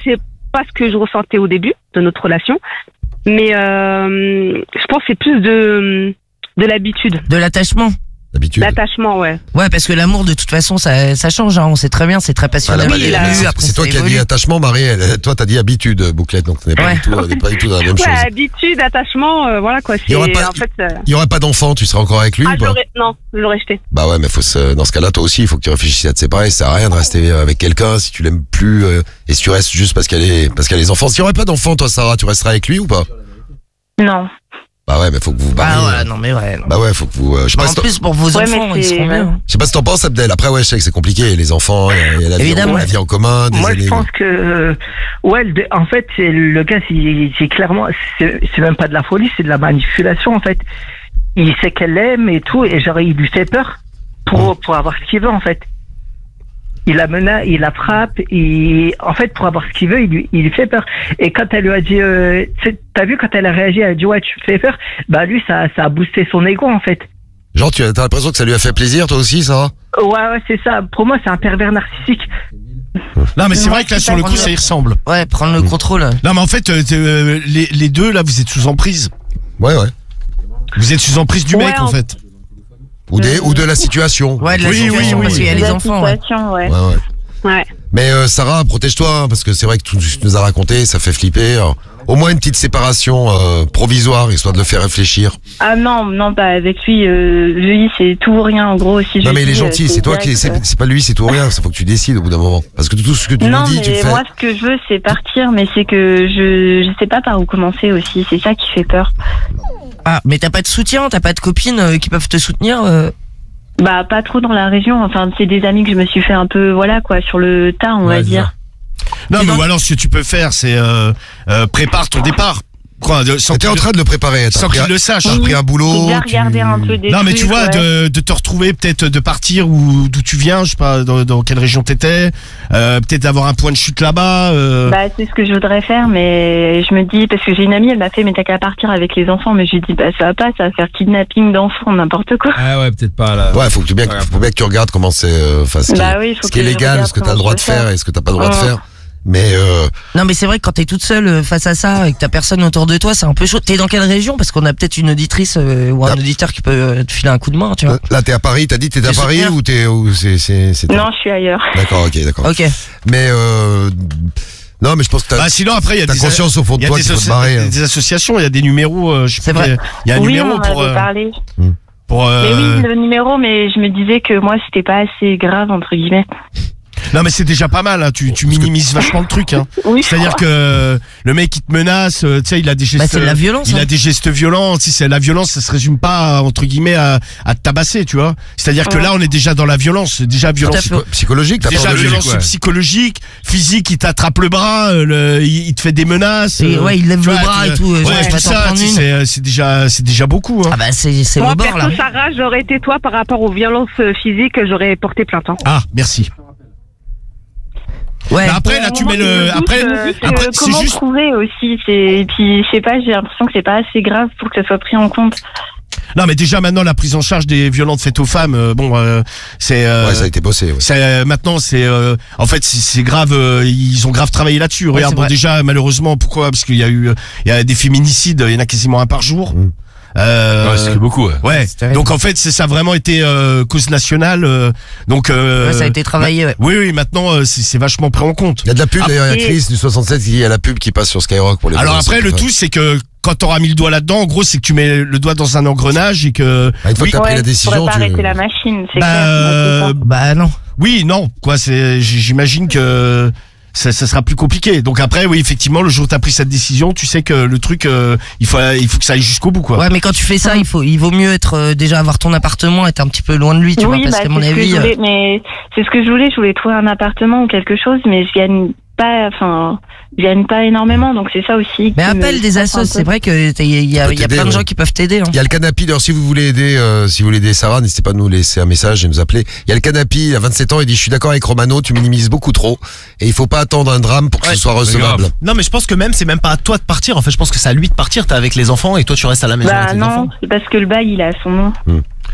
pas ce que je ressentais au début de notre relation, mais euh, je pense que c'est plus de de l'habitude. De l'attachement. D'habitude. L'attachement, ouais. Ouais, parce que l'amour, de toute façon, ça, ça change. Hein. On sait très bien, c'est très passionnel. Voilà, au bah, début, c'est- après, c'est toi ça qui as dit évolue. attachement, Marie. Elle- Toi, t'as dit habitude, Bouclette. Donc, on n'est pas, Ouais. du tout- on n'est pas du tout dans la même Ouais, chose. habitude, attachement, euh, voilà quoi. Il y C'est aurait pas- en fait. euh, Il y aurait pas d'enfant, tu serais encore avec lui Ah, ou je pas? l'aurais- non, je l'aurais jeté. Bah ouais, mais faut se, dans ce cas-là, toi aussi, il faut que tu réfléchisses à te séparer. Ça sert à rien de rester avec quelqu'un si tu l'aimes plus euh, et si tu restes juste parce qu'elle est, parce qu'elle a les enfants. S'il y aurait pas d'enfant, toi, Sarah, tu resterais avec lui ou pas? Non. Bah ouais, mais faut que vous vous barriez. Ah ouais, non mais ouais. non. Bah ouais, faut que vous. euh, je sais Bah, pas en si t'en- plus, pour vos Ouais, mais enfants, ils c'est- seront bien. je sais pas si t'en penses, Abdel. Après, ouais, je sais que c'est compliqué. Les enfants, il y a- il y a la vie, en, Évidemment. la vie en commun, des Moi, années. je pense que, euh, ouais, le- en fait, c'est le gars, c'est c'est clairement, c'est c'est même pas de la folie, c'est de la manipulation, en fait. Il sait qu'elle l'aime et tout, et genre, il lui fait peur pour, pour avoir ce qu'il veut, en fait. Il la menace, il la frappe, et en fait, pour avoir ce qu'il veut, il lui, il lui fait peur. Et quand elle lui a dit, euh, tu sais, t'as vu, quand elle a réagi, elle a dit, ouais, tu me fais peur, bah lui, ça, ça a boosté son ego, en fait. Genre, tu as t'as l'impression que ça lui a fait plaisir, toi aussi, Sarah? Ouais, ouais, c'est ça. Pour moi, c'est un pervers narcissique. Non, mais c'est Non, vrai que là, c'est sur pas le coup, grave. ça y ressemble. Ouais, prendre le contrôle. Non, mais en fait, euh, t'es, euh, les, les deux, là, vous êtes sous emprise. Ouais, ouais. Vous êtes sous emprise du Ouais, mec, en en- fait. Ou des, ou de la situation. Ouais, de la Oui, situation, oui, oui. parce qu'il y a les La enfants. Ouais. situation, ouais. Ouais, ouais. Ouais. Mais euh, Sarah, protège-toi, hein, parce que c'est vrai que tout ce que tu nous as raconté, ça fait flipper. Alors, au moins une petite séparation euh, provisoire, histoire de le faire réfléchir. Ah non, non, pas avec lui. Euh, lui, c'est tout ou rien, en gros. Si Non je mais il est dis, gentil, euh, c'est toi qui, direct, c'est euh. c'est pas lui, c'est tout ou rien. Il faut que tu décides au bout d'un moment, parce que tout ce que tu Non, nous dis, tu le mais fais. moi, ce que je veux, c'est partir, mais c'est que je, je sais pas par où commencer aussi. C'est ça qui fait peur. Ah, mais t'as pas de soutien, t'as pas de copines euh, qui peuvent te soutenir euh Bah, pas trop dans la région. Enfin, c'est des amis que je me suis fait un peu, voilà, quoi, sur le tas, on va Ouais, dire. Non, C'est mais dans- ou alors, ce que tu peux faire, c'est euh, euh, prépare ton départ. Quoi, de- sans T'es qu'il en le- train de le préparer. T'as sans pris qu'il un- le sache. T'as repris un J'ai boulot. bien tu- regardé un peu des Non, mais tu trucs, vois, ouais. de, de te retrouver, peut-être de partir ou d'où tu viens, je sais pas, dans, dans quelle région t'étais, euh, peut-être d'avoir un point de chute là-bas. Euh... Bah, c'est ce que je voudrais faire, mais je me dis, parce que j'ai une amie, elle m'a fait, mais t'as qu'à partir avec les enfants, mais je lui dis, bah, ça va pas, ça va faire kidnapping d'enfants, n'importe quoi. Ah ouais, peut-être pas là. Ouais, faut que tu bien, Ouais. faut bien que tu regardes comment c'est, euh, enfin, ce qui Bah est, oui, faut ce qui est que je légal, regarde ce que t'as comment le droit je de peux faire faire. et ce que t'as pas le droit de Ouais. faire. Mais euh, Non, mais c'est vrai que quand t'es toute seule euh, face à ça et que t'as personne autour de toi, c'est un peu chaud. T'es dans quelle région? Parce qu'on a peut-être une auditrice euh, ou un Ah. auditeur qui peut euh, te filer un coup de main, tu vois. là, t'es à Paris. T'as dit que t'étais à C'est Paris super. ou t'es, ou c'est, c'est, c'est. Non, je suis ailleurs. D'accord, ok, d'accord. Ok. Mais euh, non, mais je pense que t'as, Bah, sinon, après, il y a t'as des, conscience au fond il de y a toi des, qu'il faut te associ- barrer. hein. des associations, il y a des numéros, euh, je sais C'est pas, vrai. il y a un oui, numéro on en pour, avait euh, parlé. pour, euh, Mais oui, le numéro, mais je me disais que moi, c'était pas assez grave, entre guillemets. non, mais c'est déjà pas mal, hein, tu, tu minimises vachement le truc, hein. Oui, C'est-à-dire que le mec qui te menace, euh, tu sais, il a des gestes, Bah, c'est de la violence. il hein. a des gestes violents. Si c'est la violence, ça se résume pas entre guillemets à, à te tabasser, tu vois. C'est-à-dire que Ouais. là, on est déjà dans la violence, c'est déjà violence. Tout à fait. Psycho- psychologique, t'as Déjà peur de lui. violence ouais. psychologique, physique, il t'attrape le bras, euh, le- il, il te fait des menaces. Et euh, ouais, il lève tu le vois, bras tu- et tout, euh, genre, Ouais, je tout vais t'en ça, prendre tu sais, une. c'est c'est déjà, c'est déjà beaucoup. Hein. Ah bah c'est c'est Moi, au bord là. perso, Sarah, j'aurais été toi par rapport aux violences euh, physiques, j'aurais porté plainte. hein. Ah, merci. Ouais. Mais après, là, tu mets le, après, Euh, après, que c'est comment juste. trouver aussi, c'est, et puis, je sais pas, j'ai l'impression que c'est pas assez grave pour que ça soit pris en compte. Non, mais déjà maintenant, la prise en charge des violences faites aux femmes, euh, bon, euh, c'est. euh, Ouais, ça a été bossé. Ouais. C'est euh, maintenant c'est euh, en fait c'est c'est grave euh, ils ont grave travaillé là-dessus. Regarde c'est bon vrai. déjà malheureusement pourquoi parce qu'il y a eu euh, il y a des féminicides, il y en a quasiment un par jour. Mm. Euh, Ouais, c'est beaucoup, ouais. ouais. C'est terrible. Donc en fait c'est ça a vraiment été euh, cause nationale euh, donc euh, Ouais, ça a été travaillé, ouais. Oui oui, maintenant euh, c'est c'est vachement pris en compte. Il y a de la pub d'ailleurs, il y a Après- Chris du soixante-sept qui dit il y a la pub qui passe sur Skyrock pour les Alors violences après le faites aux tout c'est que quand t'auras mis le doigt là-dedans, en gros c'est que tu mets le doigt dans un engrenage et que Ah, une fois oui, que t'as pris la Ouais, décision, pourrais pas tu. arrêter la machine, c'est bah, clair. euh, moi, c'est ça. Bah non. oui non quoi c'est j- j'imagine que ça, ça sera plus compliqué. Donc après, oui, effectivement, le jour où t'as pris cette décision, tu sais que le truc, euh, il faut, il faut que ça aille jusqu'au bout, quoi. Ouais, mais quand tu fais ça, il faut, il vaut mieux être euh, déjà avoir ton appartement, être un petit peu loin de lui, tu oui, vois, parce bah, qu'à mon c'est ce que avis. je euh, voulais, mais c'est ce que je voulais. Je voulais trouver un appartement ou quelque chose, mais je gagne pas, enfin, je gagne pas énormément, donc c'est ça aussi. Mais qui me appelle des stresse un assos, c'est peu. vrai que t'es- il y a, peut il y a t'aider, plein de ouais. gens qui peuvent t'aider. Hein. Il y a le Canapi, d'ailleurs, si vous voulez aider, euh, si vous voulez aider Sarah, n'hésitez pas à nous laisser un message et nous appeler. Il y a le Canapi, il a vingt-sept ans, il dit, je suis d'accord avec Romano, tu minimises beaucoup trop, et il faut pas attendre un drame pour que Ouais, ce soit c'est recevable. grave. Non, mais je pense que même, c'est même pas à toi de partir. En fait, je pense que c'est à lui de partir. T'es avec les enfants et toi, tu restes à la maison Bah avec les non, enfants. c'est parce que le bail il est à son nom.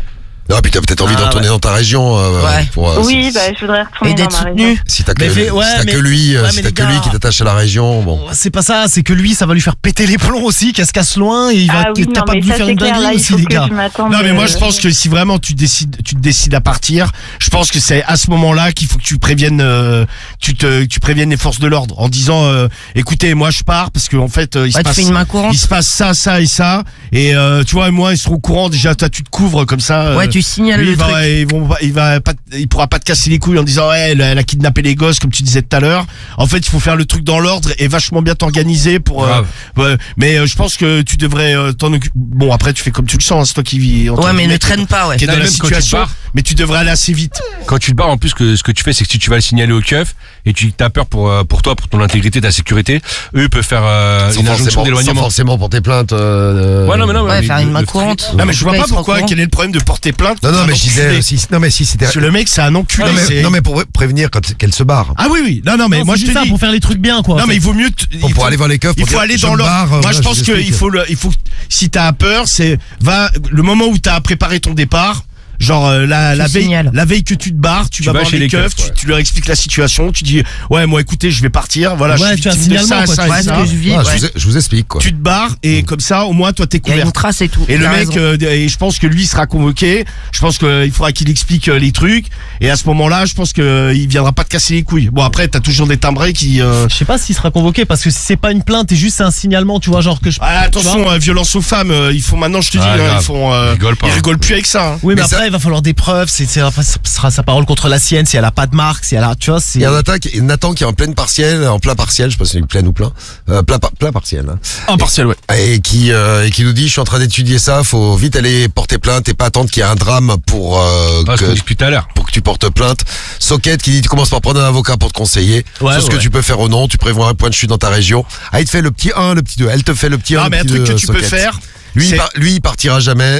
Non, puis t'as peut-être envie Ah, de retourner ouais. dans ta région. euh, Ouais. pour, euh, Oui, si, bah, je voudrais retourner Et dans d'être ma région. soutenu. si t'as que, Mais fais- ouais, si t'as mais- que lui, euh, ouais, si mais t'as les que lui gars- qui t'attache à la région, bon. C'est pas ça, c'est que lui, ça va lui faire péter les plombs aussi, qu'elle se casse loin et il va Ah oui, être non, capable mais de lui ça faire c'est une clair, là, dinguerie il aussi, faut les que gars. je m'attende. Non mais moi euh, je pense que si vraiment tu décides tu te décides à partir, je pense que c'est à ce moment-là qu'il faut que tu préviennes euh, tu te tu préviennes les forces de l'ordre en disant euh, écoutez moi je pars parce qu'en fait euh, il se Ouais, tu passe fais une main courante. il se passe ça ça et ça et euh, tu vois moi ils seront au courant déjà toi tu te couvres comme ça euh, Ouais, tu signales lui, le il truc. va, ils vont pas- il va pas il pourra pas te casser les couilles en disant ouais elle, elle a kidnappé les gosses comme tu disais tout à l'heure. En fait il faut faire le truc dans l'ordre et vachement bien t'organiser pour euh, Grave. ouais, mais euh, je pense que tu devrais euh, t'en occuper. Bon après tu fais comme tu le sens hein, c'est toi qui vis entre Ouais, mais guillemets, ne traîne pas, ouais. qui est dans Non, la même quand tu situation, pars- mais tu devrais aller assez vite. Quand tu te barres, en plus, que ce que tu fais, c'est que si tu vas le signaler au keuf et tu as peur pour, euh, pour toi, pour ton intégrité, ta sécurité, eux ils peuvent faire euh, Sans une injonction forcément, sans d'éloignement. forcément porter plainte. euh, Ouais, non, mais non, Ouais, mais faire le- une main le- courante. Non mais je vois Ouais, pas il sera pourquoi au courant. quel est le problème de porter plainte. Non, non, Un mais je disais, enculé. si, non, mais si c'était. Parce que le mec c'est un enculé. Non, mais, c'est- non, mais pour prévenir quand qu'elle se barre. Ah oui oui non non mais Non, moi c'est je juste te ça, dis. pour faire les trucs bien, quoi. Non en mais fait. il vaut mieux. t- Pour, il pour faut- aller voir les keufs. Il pour faut dire, aller je dans me l'ordre. barre, Moi, voilà, je pense vous qu'il explique. faut le, il faut, si t'as peur, c'est, va, le moment où t'as préparé ton départ, genre, euh, la, la veille, signales. la veille que tu te barres, tu, Tu vas vas voir chez les les keufs, keufs, tu, ouais. tu leur expliques la situation, tu dis, ouais, moi, écoutez, je vais partir, voilà, Ouais, je suis tu as un victime de signalement, ça, quoi, ça, tu et vois ce ça. que je vis. Ah, je, Ouais. vous, je vous explique quoi. Tu te barres et comme ça, au moins, toi, t'es Il y a couvert. une trace et tout. Et le T'as mec, raison. euh, et je pense que lui sera convoqué. Je pense qu'il faudra qu'il explique euh, les trucs. Et à ce moment-là, je pense qu'il viendra pas te casser les couilles. Bon, après, t'as toujours des timbrés qui. Euh... Je sais pas s'il sera convoqué parce que si c'est pas une plainte et juste c'est un signalement, tu vois, genre que je. Ah, attention, euh, violence aux femmes. euh, ils font maintenant, je te dis, Ah, hein, grave. ils font. euh, Ils rigolent pas. Ils rigolent plus avec ça. Hein. Oui, mais, Mais ça- après, il va falloir des preuves. C'est, c'est, après, ce sera sa parole contre la sienne. Si elle a pas de marque, si elle a, tu vois, c'est. Il y a Nathan qui, Nathan qui est en pleine partielle, en plein partiel, je sais pas si c'est plein ou plein, euh, plein, par- plein partiel, hein. En partiel, ouais. et qui euh, et qui nous dit, je suis en train d'étudier ça, faut vite aller porter plainte et pas attendre qu'il y ait un drame pour euh, Ah, ce qu'on que, dit depuis tout à l'heure. pour que tu portes plainte. Socket qui dit, tu commences par prendre un avocat pour te conseiller Ouais, sur ce ouais. que tu peux faire ou non, tu prévois un point de chute dans ta région. Ah, il te fait le petit un, le petit deux, elle te fait le petit un, Non, le mais un petit truc deux, que tu peux Socket. faire. Lui, il c'est- par- lui, il partira jamais.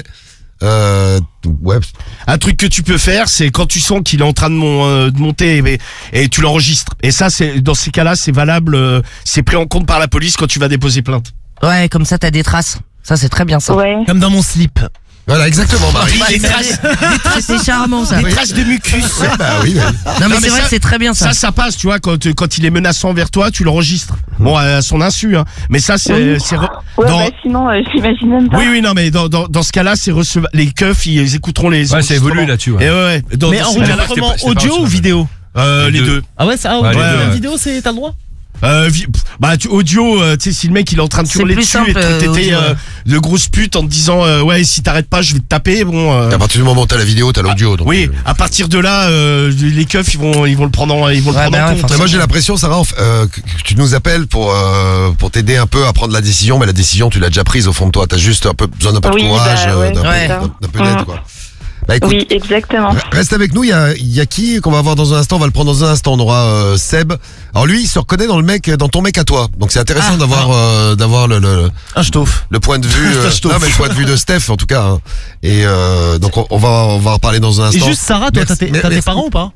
Euh, ouais. Un truc que tu peux faire, c'est quand tu sens qu'il est en train de, mon, euh, de monter et, et tu l'enregistres. Et ça, c'est dans ces cas-là, c'est valable. euh, c'est pris en compte par la police quand tu vas déposer plainte. Ouais, comme ça, t'as des traces. Ça, c'est très bien, ça. Ouais. Comme dans mon slip. Voilà, exactement, Marie. Ouais, des c'est- traces. C'était charmant, ça. Des traces de mucus. Ouais, bah oui, oui. Non, mais Non, mais c'est vrai ça- que c'est très bien, ça. Ça, ça passe, tu vois, quand, quand il est menaçant vers toi, tu l'enregistres. Bon, à son insu, hein. Mais ça, c'est, Oui. c'est re- Ouais, dans- bah, sinon, euh, j'imagine même pas. oui, oui, non, mais dans, dans, dans ce cas-là, c'est receva- les keufs, ils écouteront les. Ouais, c'est évolué enregistrements. là-dessus, ouais. Et ouais, ouais. Dans, Mais dans ces cas-là, enregistrement c'était pas- c'était pas audio reçu, ou ouais. vidéo? euh, les Les deux. deux. Ah ouais, ça, ah, Ouais, audio, les deux, la ouais. vidéo, c'est, t'as le droit? Euh, vi- pff, bah, tu, audio, euh, tu sais, si le mec il est en train de C'est hurler plus dessus simple, et de euh, traiter audio, euh, ouais. de grosse pute en te disant euh, ouais si t'arrêtes pas je vais te taper bon. euh, À partir du moment où t'as la vidéo, t'as l'audio. donc, oui, euh, à partir de là, euh, les keufs ils vont ils vont le prendre en, ils vont le Ouais, prendre bah en ouais, compte. Mais moi j'ai l'impression, Sarah, euh, que que tu nous appelles pour euh, pour t'aider un peu à prendre la décision, mais la décision tu l'as déjà prise au fond de toi. T'as juste un peu besoin d'un peu Oui, de courage, bah, euh, ouais, d'un peu- ouais. d'un- d'un peu d'aide, Mhm. quoi. Bah écoute, Oui, exactement. reste avec nous. Il y a, il y a qui qu'on va voir dans un instant. On va le prendre dans un instant. On aura euh, Seb. Alors lui, il se reconnaît dans le mec, dans ton mec à toi. Donc c'est intéressant Ah, d'avoir euh, d'avoir le, le Un ch'tauf. le point de vue. euh, Je t'offre. non mais le point de vue de Steph en tout cas. hein. Et euh, donc on, on va on va en reparler dans un Et instant. juste Sarah, toi, t'as Merci- tes, t'as tes merci. parents ou pas?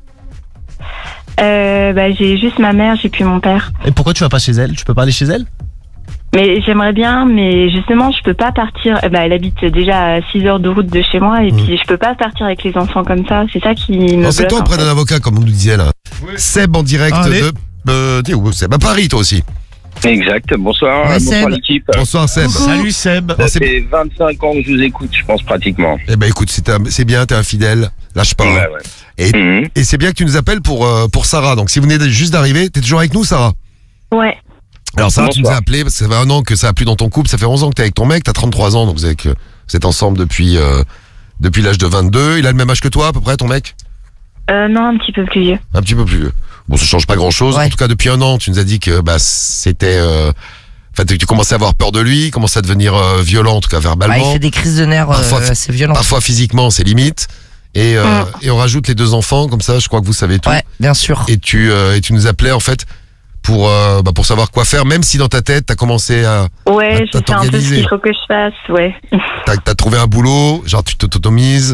Euh, bah, j'ai juste ma mère, j'ai plus mon père. Et pourquoi tu vas pas chez elle? Tu peux pas aller chez elle? Mais j'aimerais bien, mais justement, je peux pas partir. eh Bah, elle habite déjà à six heures de route de chez moi, et Mm. puis je peux pas partir avec les enfants comme ça. C'est ça qui me Non, c'est bloque, toi en auprès fait. d'un avocat comme on nous disait là. Seb en direct Allez. de. Euh, t'es où Seb à Paris toi aussi. Exact. Bonsoir, Ouais, bonsoir Seb. l'équipe. Bonsoir Seb. Salut Seb. Bon, Ça c'est- fait vingt-cinq ans que je vous écoute, je pense pratiquement. Eh ben écoute, c'est un- c'est bien, t'es un fidèle, lâche pas. hein. Ouais, ouais. Et, Mhm. et c'est bien que tu nous appelles pour euh, pour Sarah. Donc si vous venez juste d'arriver, t'es toujours avec nous Sarah. Ouais. Alors Sarah, tu nous Bonsoir. as appelé parce que ça fait un an que ça a plu dans ton couple, ça fait onze ans que t'es avec ton mec, t'as trente-trois ans, donc vous êtes, vous êtes ensemble depuis euh, depuis l'âge de vingt-deux. Il a le même âge que toi à peu près ton mec? Euh, non, un petit peu plus vieux. Un petit peu plus vieux. Bon, ça change pas grand-chose. Ouais. En tout cas, depuis un an, tu nous as dit que bah c'était euh, Enfin, tu tu commençais à avoir peur de lui, commençait à devenir euh, violent, en tout cas Bah, verbalement. il fait des crises de nerfs Parfois, euh, assez violentes. Parfois physiquement, c'est limite. Et, euh, Mm. et on rajoute les deux enfants, comme ça, je crois que vous savez tout. Ouais, bien sûr. Et tu euh, et tu nous appelais en fait pour euh, bah, pour savoir quoi faire, même si dans ta tête t'as commencé à Ouais, Ah, je t'as sais un peu ce organisé. qu'il faut que je fasse, ouais. t'as as trouvé un boulot, genre tu t'automises,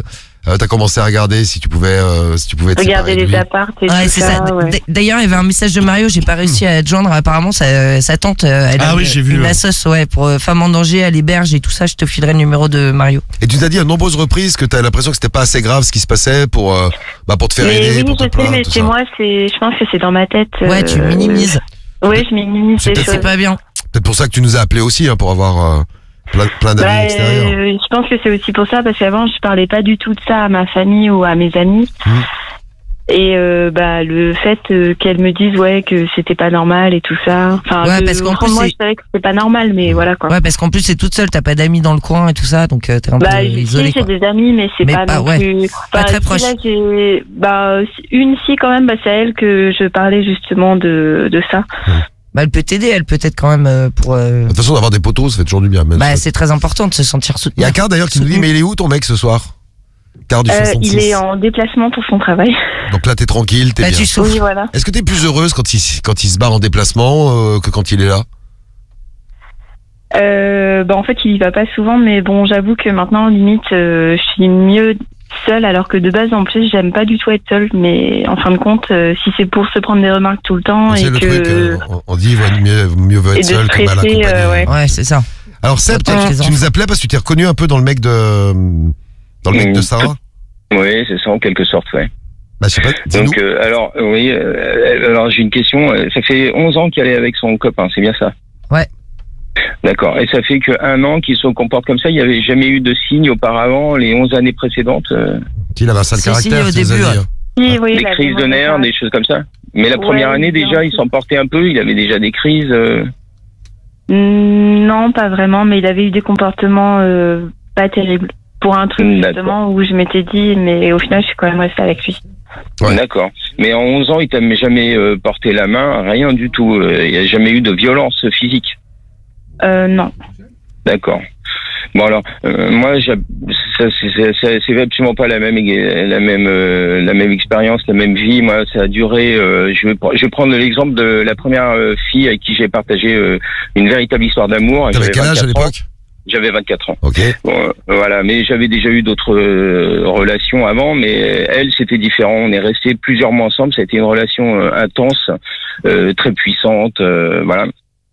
euh, t'as commencé à regarder si tu pouvais, euh, si tu pouvais te Regarder séparer de les lui. apparts et Ouais, tout c'est ça. ça. ouais. D- D'ailleurs, il y avait un message de Mario, j'ai pas réussi à te joindre. Apparemment, sa, sa tante, euh, elle Ah a oui, une, j'ai vu, une ouais. assoce, ouais, pour euh, femmes en danger, elle héberge et tout ça. Je te filerai le numéro de Mario. Et tu t'as dit à nombreuses reprises que t'as l'impression que c'était pas assez grave ce qui se passait pour, euh, bah, pour te faire Mais aider, oui, pour te je sais, plaindre, mais tout c'est ça. moi, c'est, je pense que c'est dans ma tête. Ouais, tu euh, minimises. Ouais, je minimise C'est les peut-être- choses. C'est pas bien. Peut-être pour ça que tu nous as appelé aussi, hein, pour avoir euh, plein, plein d'amis Bah, extérieurs. euh, je pense que c'est aussi pour ça, parce qu'avant, je parlais pas du tout de ça à ma famille ou à mes amis. Mmh. Et euh, bah le fait euh, qu'elle me dise ouais que c'était pas normal et tout ça. Enfin, Ouais, que, parce qu'en au fond de plus, moi c'est- je savais que c'était pas normal, mais voilà quoi. Ouais, parce qu'en plus, c'est toute seule, t'as pas d'amis dans le coin et tout ça, donc euh, t'es un Bah, peu si, isolé. j'ai Quoi. des amis, mais c'est Mais pas, pas- non ouais, plus. pas très si, proche. Là, j'ai, bah, une si quand même, bah, c'est à elle que je parlais justement de, de ça. Bah, elle peut t'aider, elle peut être quand même euh, pour. euh, De toute façon, d'avoir des potos, ça fait toujours du bien. Même Bah, ça. c'est très important de se sentir soutenu. Il y a Car d'ailleurs qui nous dit, mais il est où ton mec ce soir? Car du Euh, soixante-six. il est en déplacement pour son travail. Donc là, t'es tranquille, t'es Bah, bien. tu souffres. Oui, voilà. Est-ce que t'es plus heureuse quand il, quand il se barre en déplacement euh, que quand il est là? Euh, bah, en fait, il y va pas souvent, mais bon, j'avoue que maintenant, limite, euh, je suis mieux seule, alors que de base, en plus, j'aime pas du tout être seule, mais en fin de compte, euh, si c'est pour se prendre des remarques tout le temps et C'est le que. truc, euh, on- on dit ouais, mieux, mieux vaut Et être de seul que mal stresser, accompagné. euh, ouais. Ouais, c'est ça. Alors Seb, Peut-être tu, les tu enfants. nous appelais parce que tu t'es reconnu un peu dans le mec de dans le mec de Mm. Sarah. Oui, c'est ça en quelque sorte, ouais. Bah je sais pas. Dis-nous. Donc, euh, alors, euh, oui, euh, alors j'ai une question. Euh, Ça fait onze ans qu'elle est avec son copain, c'est bien ça? Ouais. D'accord. Et ça fait qu'un an qu'il se comporte comme ça. Il n'y avait jamais eu de signe auparavant, les onze années précédentes. Euh, Il avait un sale Si, si, caractère. au tu nous as début, dit, ouais. hein. Oui, oui, des il avait crises de mauvais nerfs, caractère. des choses comme ça. Mais la Ouais, première année bien déjà, il sûr. s'emportait un peu. Il avait déjà des crises. euh, Mm, Non, pas vraiment, mais il avait eu des comportements euh, pas terribles. Pour un truc, D'accord. justement, où je m'étais dit, mais au final, je suis quand même restée avec lui. Ouais. D'accord. Mais en onze ans, il t'a jamais euh, porté la main, rien du tout. Euh, Il n'y a jamais eu de violence physique. Euh, non. D'accord. Bon alors, euh, moi, j'ai- ça, c'est, c'est, c'est- c'est absolument pas la même, la même, euh, la même expérience, la même vie. Moi, ça a duré. euh, je, vais, pr- je vais prendre l'exemple de la première euh, fille avec qui j'ai partagé euh, une véritable histoire d'amour. T'avais J'avais quel âge à vingt-quatre ans. l'époque? J'avais vingt-quatre ans. Ok. Bon, euh, voilà, mais j'avais déjà eu d'autres euh, relations avant, mais elle, c'était différent. On est resté plusieurs mois ensemble. Ça a été une relation euh, intense, euh, très puissante, euh, voilà.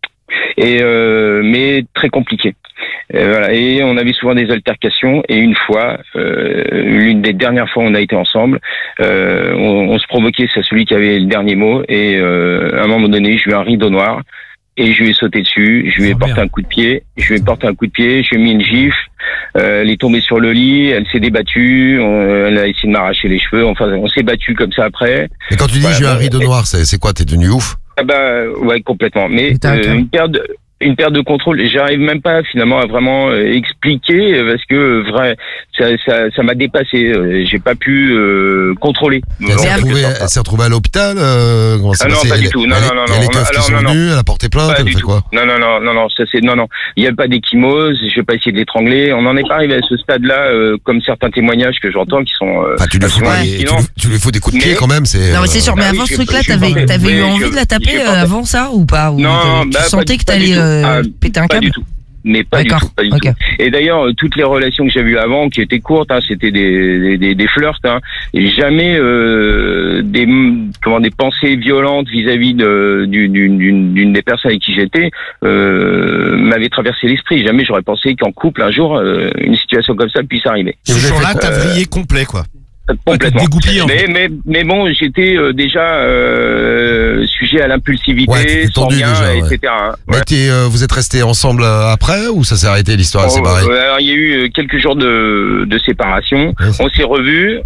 Et euh, mais très compliquée. Euh, voilà. Et on avait souvent des altercations. Et une fois, euh, l'une des dernières fois où on a été ensemble, euh, on, on se provoquait. C'est celui qui avait le dernier mot. Et euh, à un moment donné, je lui ai un rideau noir. Et je lui ai sauté dessus, je lui ai Oh, porté merde. un coup de pied, je lui ai porté un coup de pied, je lui ai mis une gifle, euh, elle est tombée sur le lit, elle s'est débattue, on- elle a essayé de m'arracher les cheveux, enfin on s'est battu comme ça après. Et quand tu dis Voilà, j'ai eu un bon, rideau et- noir, c'est c'est quoi? T'es devenu ouf? Ah bah ouais complètement, mais Et t'as un euh, câble. une perte de, une perte de contrôle, j'arrive même pas finalement à vraiment euh, expliquer euh, parce que euh, vrai ça ça ça m'a dépassé, euh, j'ai pas pu euh, contrôler. Elle s'est En quelque retrouvée, sorte. elle s'est retrouvée à l'hôpital euh, comment ça Ah non, s'est pas passé? du Elle- tout. Non, elle- non, non, Il y a les non. keufs qui Alors, sont non, non. venus, elle a porté plainte, Pas elle a du fait tout. quoi? Non, non, non, non, non, ça c'est non, non. Il n'y a pas d'échymose. Je vais pas essayer de l'étrangler. On n'en est pas arrivé à ce stade-là, euh, comme certains témoignages que j'entends qui sont. Euh, Ah, tu lui fous absolument pas- tu, hallucinants. lui- tu lui fous des coups de pied Mais- quand même, c'est. Non, mais c'est euh, sûr, mais bah oui, avant ce je- truc-là, je suis t'avais, pas- t'avais oui, eu je- envie de la je taper suis euh, pas- avant ça ou pas? Ou Non, tu bah, pas sentais du- que pas t'allais du tout. euh, Ah, péter un Pas câble? du tout. Mais pas du D'accord, tout, pas du ok. tout. Et d'ailleurs, euh, toutes les relations que j'ai eues avant, qui étaient courtes, hein, c'était des, des, des, des flirts, hein, et jamais euh, des comment des pensées violentes vis-à-vis de d'une d'une d'une des personnes avec qui j'étais euh, m'avaient traversé l'esprit. Jamais j'aurais pensé qu'en couple un jour euh, une situation comme ça puisse arriver. Ce jour-là, t'as Euh, vrillé complet, quoi. Complètement. t'es dégoupillé, en mais, mais, mais bon, j'étais euh, déjà euh, sujet à l'impulsivité, Ouais, t'étais tendu sanguin, déjà, ouais. et cetera. hein. Mais Ouais. t'es, euh, vous êtes restés ensemble euh, après ou ça s'est arrêté l'histoire? C'est Oh, pareil. euh, alors, il y a eu euh, quelques jours de, de séparation. Ouais. On s'est revus.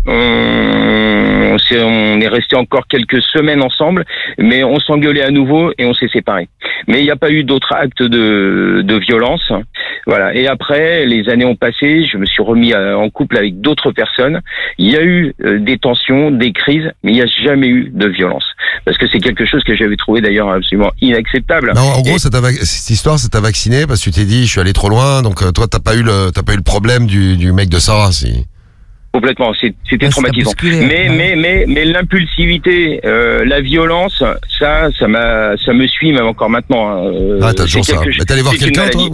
On, on, s'est- on est resté encore quelques semaines ensemble, mais on s'engueulait à nouveau et on s'est séparés. Mais il n'y a pas eu d'autres actes de, de violence. Voilà. Et après, les années ont passé. Je me suis remis à- en couple avec d'autres personnes. Il y a eu euh, des tensions, des crises, mais il n'y a jamais eu de violence. Parce que c'est quelque chose que j'avais trouvé d'ailleurs absolument inacceptable. Non, en gros, Et- ça t'a vac- cette histoire, ça t'a vacciné parce que tu t'es dit, je suis allé trop loin, donc euh, toi, t'as pas eu le, t'as pas eu le problème du, du mec de Sarah, si. Complètement, c'est- c'était Ouais, ça t'a traumatisant. bousculé, Mais, ouais. mais, mais, mais l'impulsivité, euh, la violence, ça, ça m'a, ça me suit même encore maintenant. hein. Euh, Ah, t'as c'est toujours ça. quelque chose- Mais t'es allé voir c'est une quelqu'un, toi, maladie. ou pas?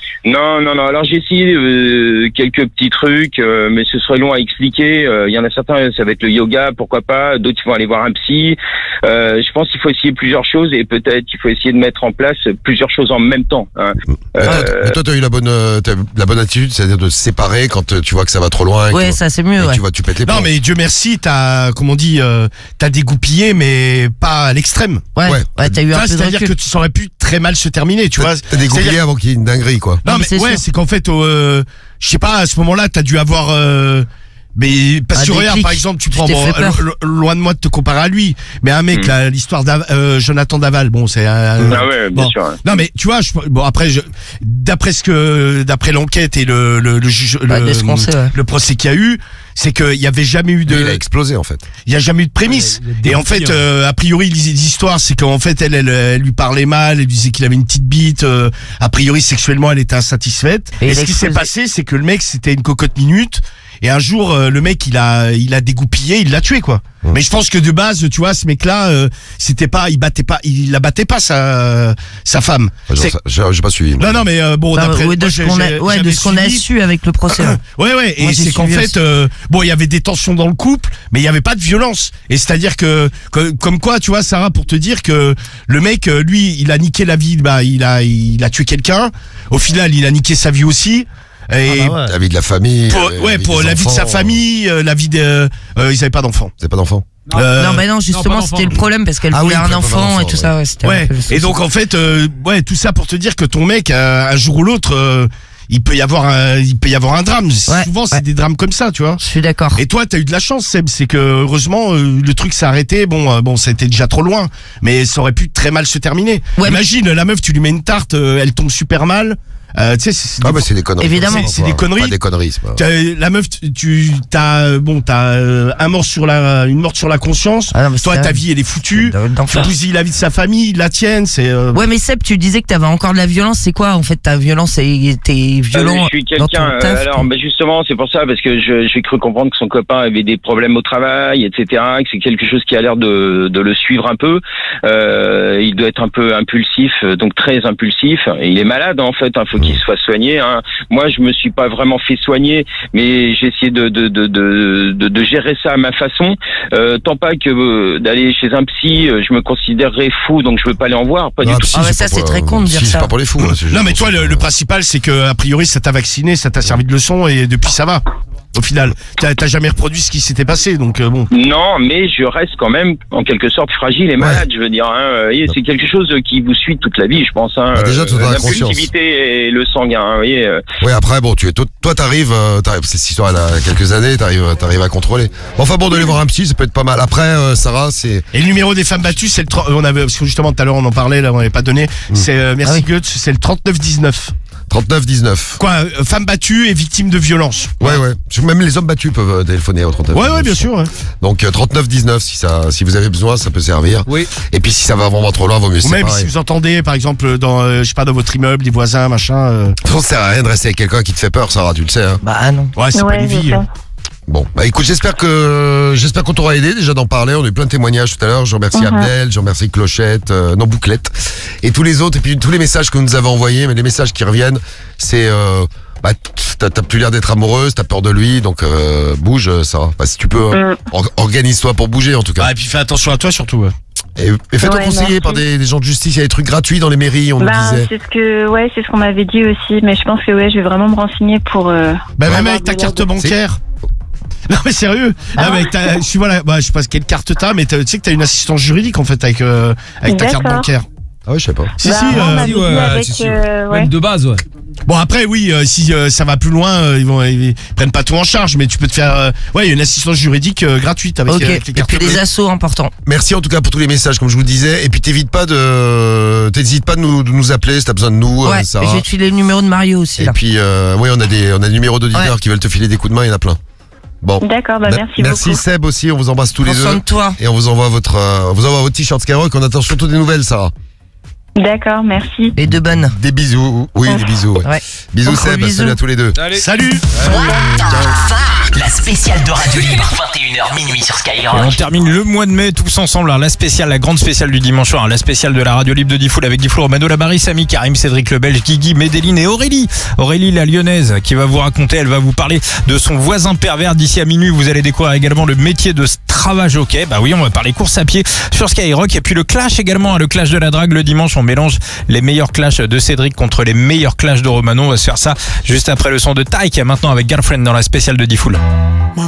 Non, non, non. Alors j'ai essayé euh, quelques petits trucs, euh, mais ce serait long à expliquer. Il euh, y en a certains, ça va être le yoga, pourquoi pas. D'autres, ils vont aller voir un psy. Euh, je pense qu'il faut essayer plusieurs choses et peut-être qu'il faut essayer de mettre en place plusieurs choses en même temps. Hein. Mais toi, Euh, mais toi, t'as eu la bonne, euh, t'as eu la bonne attitude, c'est-à-dire de se séparer quand euh, tu vois que ça va trop loin. et Ouais, que- ça c'est mieux, et ouais. Tu vois, tu pètes les Non plombs. mais Dieu merci, t'as, comme on dit, euh, t'as dégoupillé mais pas à l'extrême. Ouais, ouais, t'as eu un Ça, peu de c'est-à-dire que recul. ça aurait pu très mal se terminer, tu vois. T'as dégoupillé C'est-à-dire- avant qu'il y ait une dinguerie, quoi. Non, Non, mais mais c'est ouais, sûr. c'est qu'en fait, euh, je sais pas, à ce moment-là, t'as dû avoir. Euh, mais parce Un que regarde, déclic. par exemple, tu Tu prends t'es bon, fait peur. lo- lo- loin de moi de te comparer à lui, mais un mec Mm. là, l'histoire d'Av- euh, Jonathan Daval, bon, c'est. un- Ah ouais, bien bon. sûr. ouais. Non mais tu vois, je, bon après, je, d'après ce que, d'après l'enquête et le le le, juge- Ouais, le, de ce qu'on sait, ouais. le procès qu'il y a eu, c'est qu'il y avait jamais eu de. Il a explosé, en fait. Il y a jamais eu de prémisse. Ouais, il a Et en fait, dégoupillé, euh, a priori, l'histoire, c'est qu'en fait, elle, elle, elle lui parlait mal, elle lui disait qu'il avait une petite bite. Euh, a priori, sexuellement, elle était insatisfaite. Et Et, il ce a qui s'est explosé. passé, c'est que le mec, c'était une cocotte minute. Et un jour, euh, le mec, il a, il a dégoupillé, il l'a tué, quoi. Mmh. Mais je pense que de base, tu vois, ce mec-là, euh, c'était pas, il battait pas, il la battait pas sa, sa femme. Genre, C'est- ça- J'ai j'ai pas suivi. moi. Non, non, mais euh, bon, Non, d'après, ouais, de moi, ce j'ai- qu'on a, j'ai- ouais, de j'avais ce qu'on a suivi. su avec le procès. ouais. Ouais, ouais, et Moi, j'ai c'est qu'en suivi fait, aussi. euh, bon, il y avait des tensions dans le couple, mais il y avait pas de violence. Et c'est-à-dire que, que- comme quoi, tu vois, Sarah, pour te dire que le mec, euh, lui, il a niqué la vie, bah, il a, il a tué quelqu'un. Au final, il a niqué sa vie aussi. Et Ah bah ouais. La vie de la famille. pour, euh, ouais, vie pour des la vie de sa enfants. famille, euh, la vie de, euh, ils avaient pas d'enfants. Vous avez pas d'enfants? Euh, Non, bah non, justement, d'enfant. c'était le problème parce qu'elle Ah voulait oui, un elle voulait pas enfant d'enfant, et tout ouais. ça. Ouais, c'était un ouais. peu le souci. Et donc en fait, euh, ouais, tout ça pour te dire que ton mec, euh, un jour ou l'autre, euh, il peut y avoir, un, il peut y avoir un drame. Ouais, Souvent, c'est ouais. des drames comme ça, tu vois. Je suis d'accord. Et toi, t'as eu de la chance, Seb, c'est que heureusement euh, le truc s'est arrêté. Bon, euh, bon, ça a été déjà trop loin, mais ça aurait pu très mal se terminer. Ouais, Imagine, la meuf, tu lui mets une tarte, euh, elle tombe super mal. Euh, tu sais, c'est Ah, des- bah, c'est des conneries. Évidemment. Pas- C'est- c'est des pas- conneries. Pas des conneries, c'est pas. t'as- la meuf, tu- tu t'as euh, bon, t'as euh, un mort sur la, une morte sur la conscience. Ah non, mais Toi, c'est ta vrai. vie, elle est foutue. D'enfer. Tu bousilles la vie de sa famille, la tienne, c'est. euh, Ouais, mais Seb, tu disais que t'avais encore de la violence. C'est quoi, en fait, ta violence? et T'es Ah, violent je suis dans ton quelqu'un. euh, taf? alors, toi bah, justement, c'est pour ça parce que je- j'ai cru comprendre que son copain avait des problèmes au travail, et cetera. Que c'est quelque chose qui a l'air de, de le suivre un peu. Euh, il doit être un peu impulsif, euh, donc très impulsif. Et il est malade en fait. Il faut qu'il se fasse soigner. Hein. Moi, je me suis pas vraiment fait soigner, mais j'ai essayé de de, de de de de gérer ça à ma façon. Euh, tant pas que euh, d'aller chez un psy, euh, je me considérerais fou, donc je veux pas aller en voir. Pas Non, du tout. psy, Ah ouais, c'est ça, pas c'est pour- très con de psy, dire c'est ça. pas pour les fous. hein, c'est juste Non, mais pour- toi, le, le principal, c'est que a priori, ça t'a vacciné, ça t'a servi de leçon, et depuis, ça va. Au final, t'as t'as jamais reproduit ce qui s'était passé, donc euh, bon. Non, mais je reste quand même en quelque sorte fragile et malade, je veux dire. Hein. Et c'est quelque chose qui vous suit toute la vie, je pense. Hein. Bah, déjà, tu en as conscience. L'impulsivité et le sanguin. Hein, vous voyez, euh. Oui, après, bon, tu es, toi, toi, t'arrives, euh, t'arrives, cette histoire, elle a quelques années, t'arrives, t'arrives à contrôler. Bon, enfin, bon, d'aller voir un psy, ça peut être pas mal. Après, euh, Sarah, c'est, Et le numéro des femmes battues, c'est le, tro- on avait, parce que justement, tout à l'heure, on en parlait, là, on n'avait pas donné. C'est, euh, merci Ah oui. Goethe, c'est le trente-neuf dix-neuf. trente-neuf dix-neuf. Quoi, euh, femmes battues et victimes de violences. Ouais, ouais. Parce que même les hommes battus peuvent euh, téléphoner au trente-neuf. Ouais, ouais, bien sûr. Ouais. Donc, euh, trente-neuf dix-neuf, si ça, si vous avez besoin, ça peut servir. Oui. Et puis, si ça va vraiment trop loin, vaut mieux se Ou même séparer. si vous entendez, par exemple, dans, euh, je sais pas, dans votre immeuble, des voisins, machin. euh, De toute façon, ça sert à rien de rester avec quelqu'un qui te fait peur, Sarah, tu le sais, hein. Bah non. Ouais, c'est Ouais, pas une je vie. sais. hein. Bon, bah écoute, j'espère que j'espère qu'on t'aura aidé déjà d'en parler. On a eu plein de témoignages tout à l'heure. Je remercie Mhm. Abdel, je remercie Clochette, euh, non Bouclette, et tous les autres. Et puis tous les messages que vous nous avez envoyés, mais les messages qui reviennent, c'est euh, bah t'as t'as plus l'air d'être amoureuse, t'as peur de lui, donc euh, bouge, Sarah. Bah, si tu peux, euh, Mm. or- organise-toi pour bouger en tout cas. Ah, et puis fais attention à toi surtout. Ouais. Et, et fais-toi Ouais, conseiller merci. par des, des gens de justice. Il y a des trucs gratuits dans les mairies, on nous Bah, disait. c'est ce que, ouais, c'est ce qu'on m'avait dit aussi, mais je pense que ouais, je vais vraiment me renseigner pour. Euh, Bah, même avoir avec ta de carte l'aide. bancaire. Non mais sérieux. Ah. Non mais avec ta, je suis voilà, bah, je sais pas quelle carte t'as, mais t'as- tu sais que t'as une assistance juridique en fait avec euh, avec ta carte D'accord. bancaire. Ah ouais, je sais pas. Si Bah, si. on euh, m'avait dit ouais, avec, si, si. euh, ouais. Même de base, ouais. Bon après oui, euh, si euh, ça va plus loin, euh, ils vont ils prennent pas tout en charge, mais tu peux te faire euh, ouais, il y a une assistance juridique euh, gratuite avec, Ok. euh, avec les Et cartes puis des bancaires. assauts importants. Merci en tout cas pour tous les messages, comme je vous le disais. Et puis t'hésites pas de, t'hésites pas de nous, de nous appeler si t'as besoin de nous, euh, Ouais. Sarah. Et je vais te filer le numéro de Mario aussi, Et là. puis, euh, oui, on a des, on a des numéros d'auditeurs Ouais. qui veulent te filer des coups de main, il y en a plein. Bon. D'accord, bah Me- merci, merci beaucoup. Seb aussi, on vous embrasse tous les Prends soin deux. de toi. Et on vous envoie votre, euh, on vous envoie votre t-shirt Skyrock. On attend surtout des nouvelles, Sarah. D'accord, merci. Et de bonnes. Des bisous. Oui, des bisous. Ouais. Ouais. Bisous Gros Seb, bisous. salut à tous les deux. Allez. Salut. La spéciale de Radio Libre, vingt et une heures minuit sur Et on Skyrock. termine le mois de mai tous ensemble. Alors, la spéciale, la grande spéciale du dimanche soir, la spéciale de la radio libre de Diffoul avec Diffoul, Romano, Labari, Samy, Karim, Cédric le Belge, Guigui, Medellin et Aurélie. Aurélie la lyonnaise qui va vous raconter, elle va vous parler de son voisin pervers. D'ici à minuit, vous allez découvrir également le métier de Strava Jockey. Bah oui, on va parler course à pied sur Skyrock. Et puis le clash également, le clash de la drague le dimanche. On mélange les meilleurs clashs de Cédric contre les meilleurs clashs de Romano. On va se faire ça juste après le son de Tyke, maintenant avec Girlfriend dans la spéciale de Diffoul.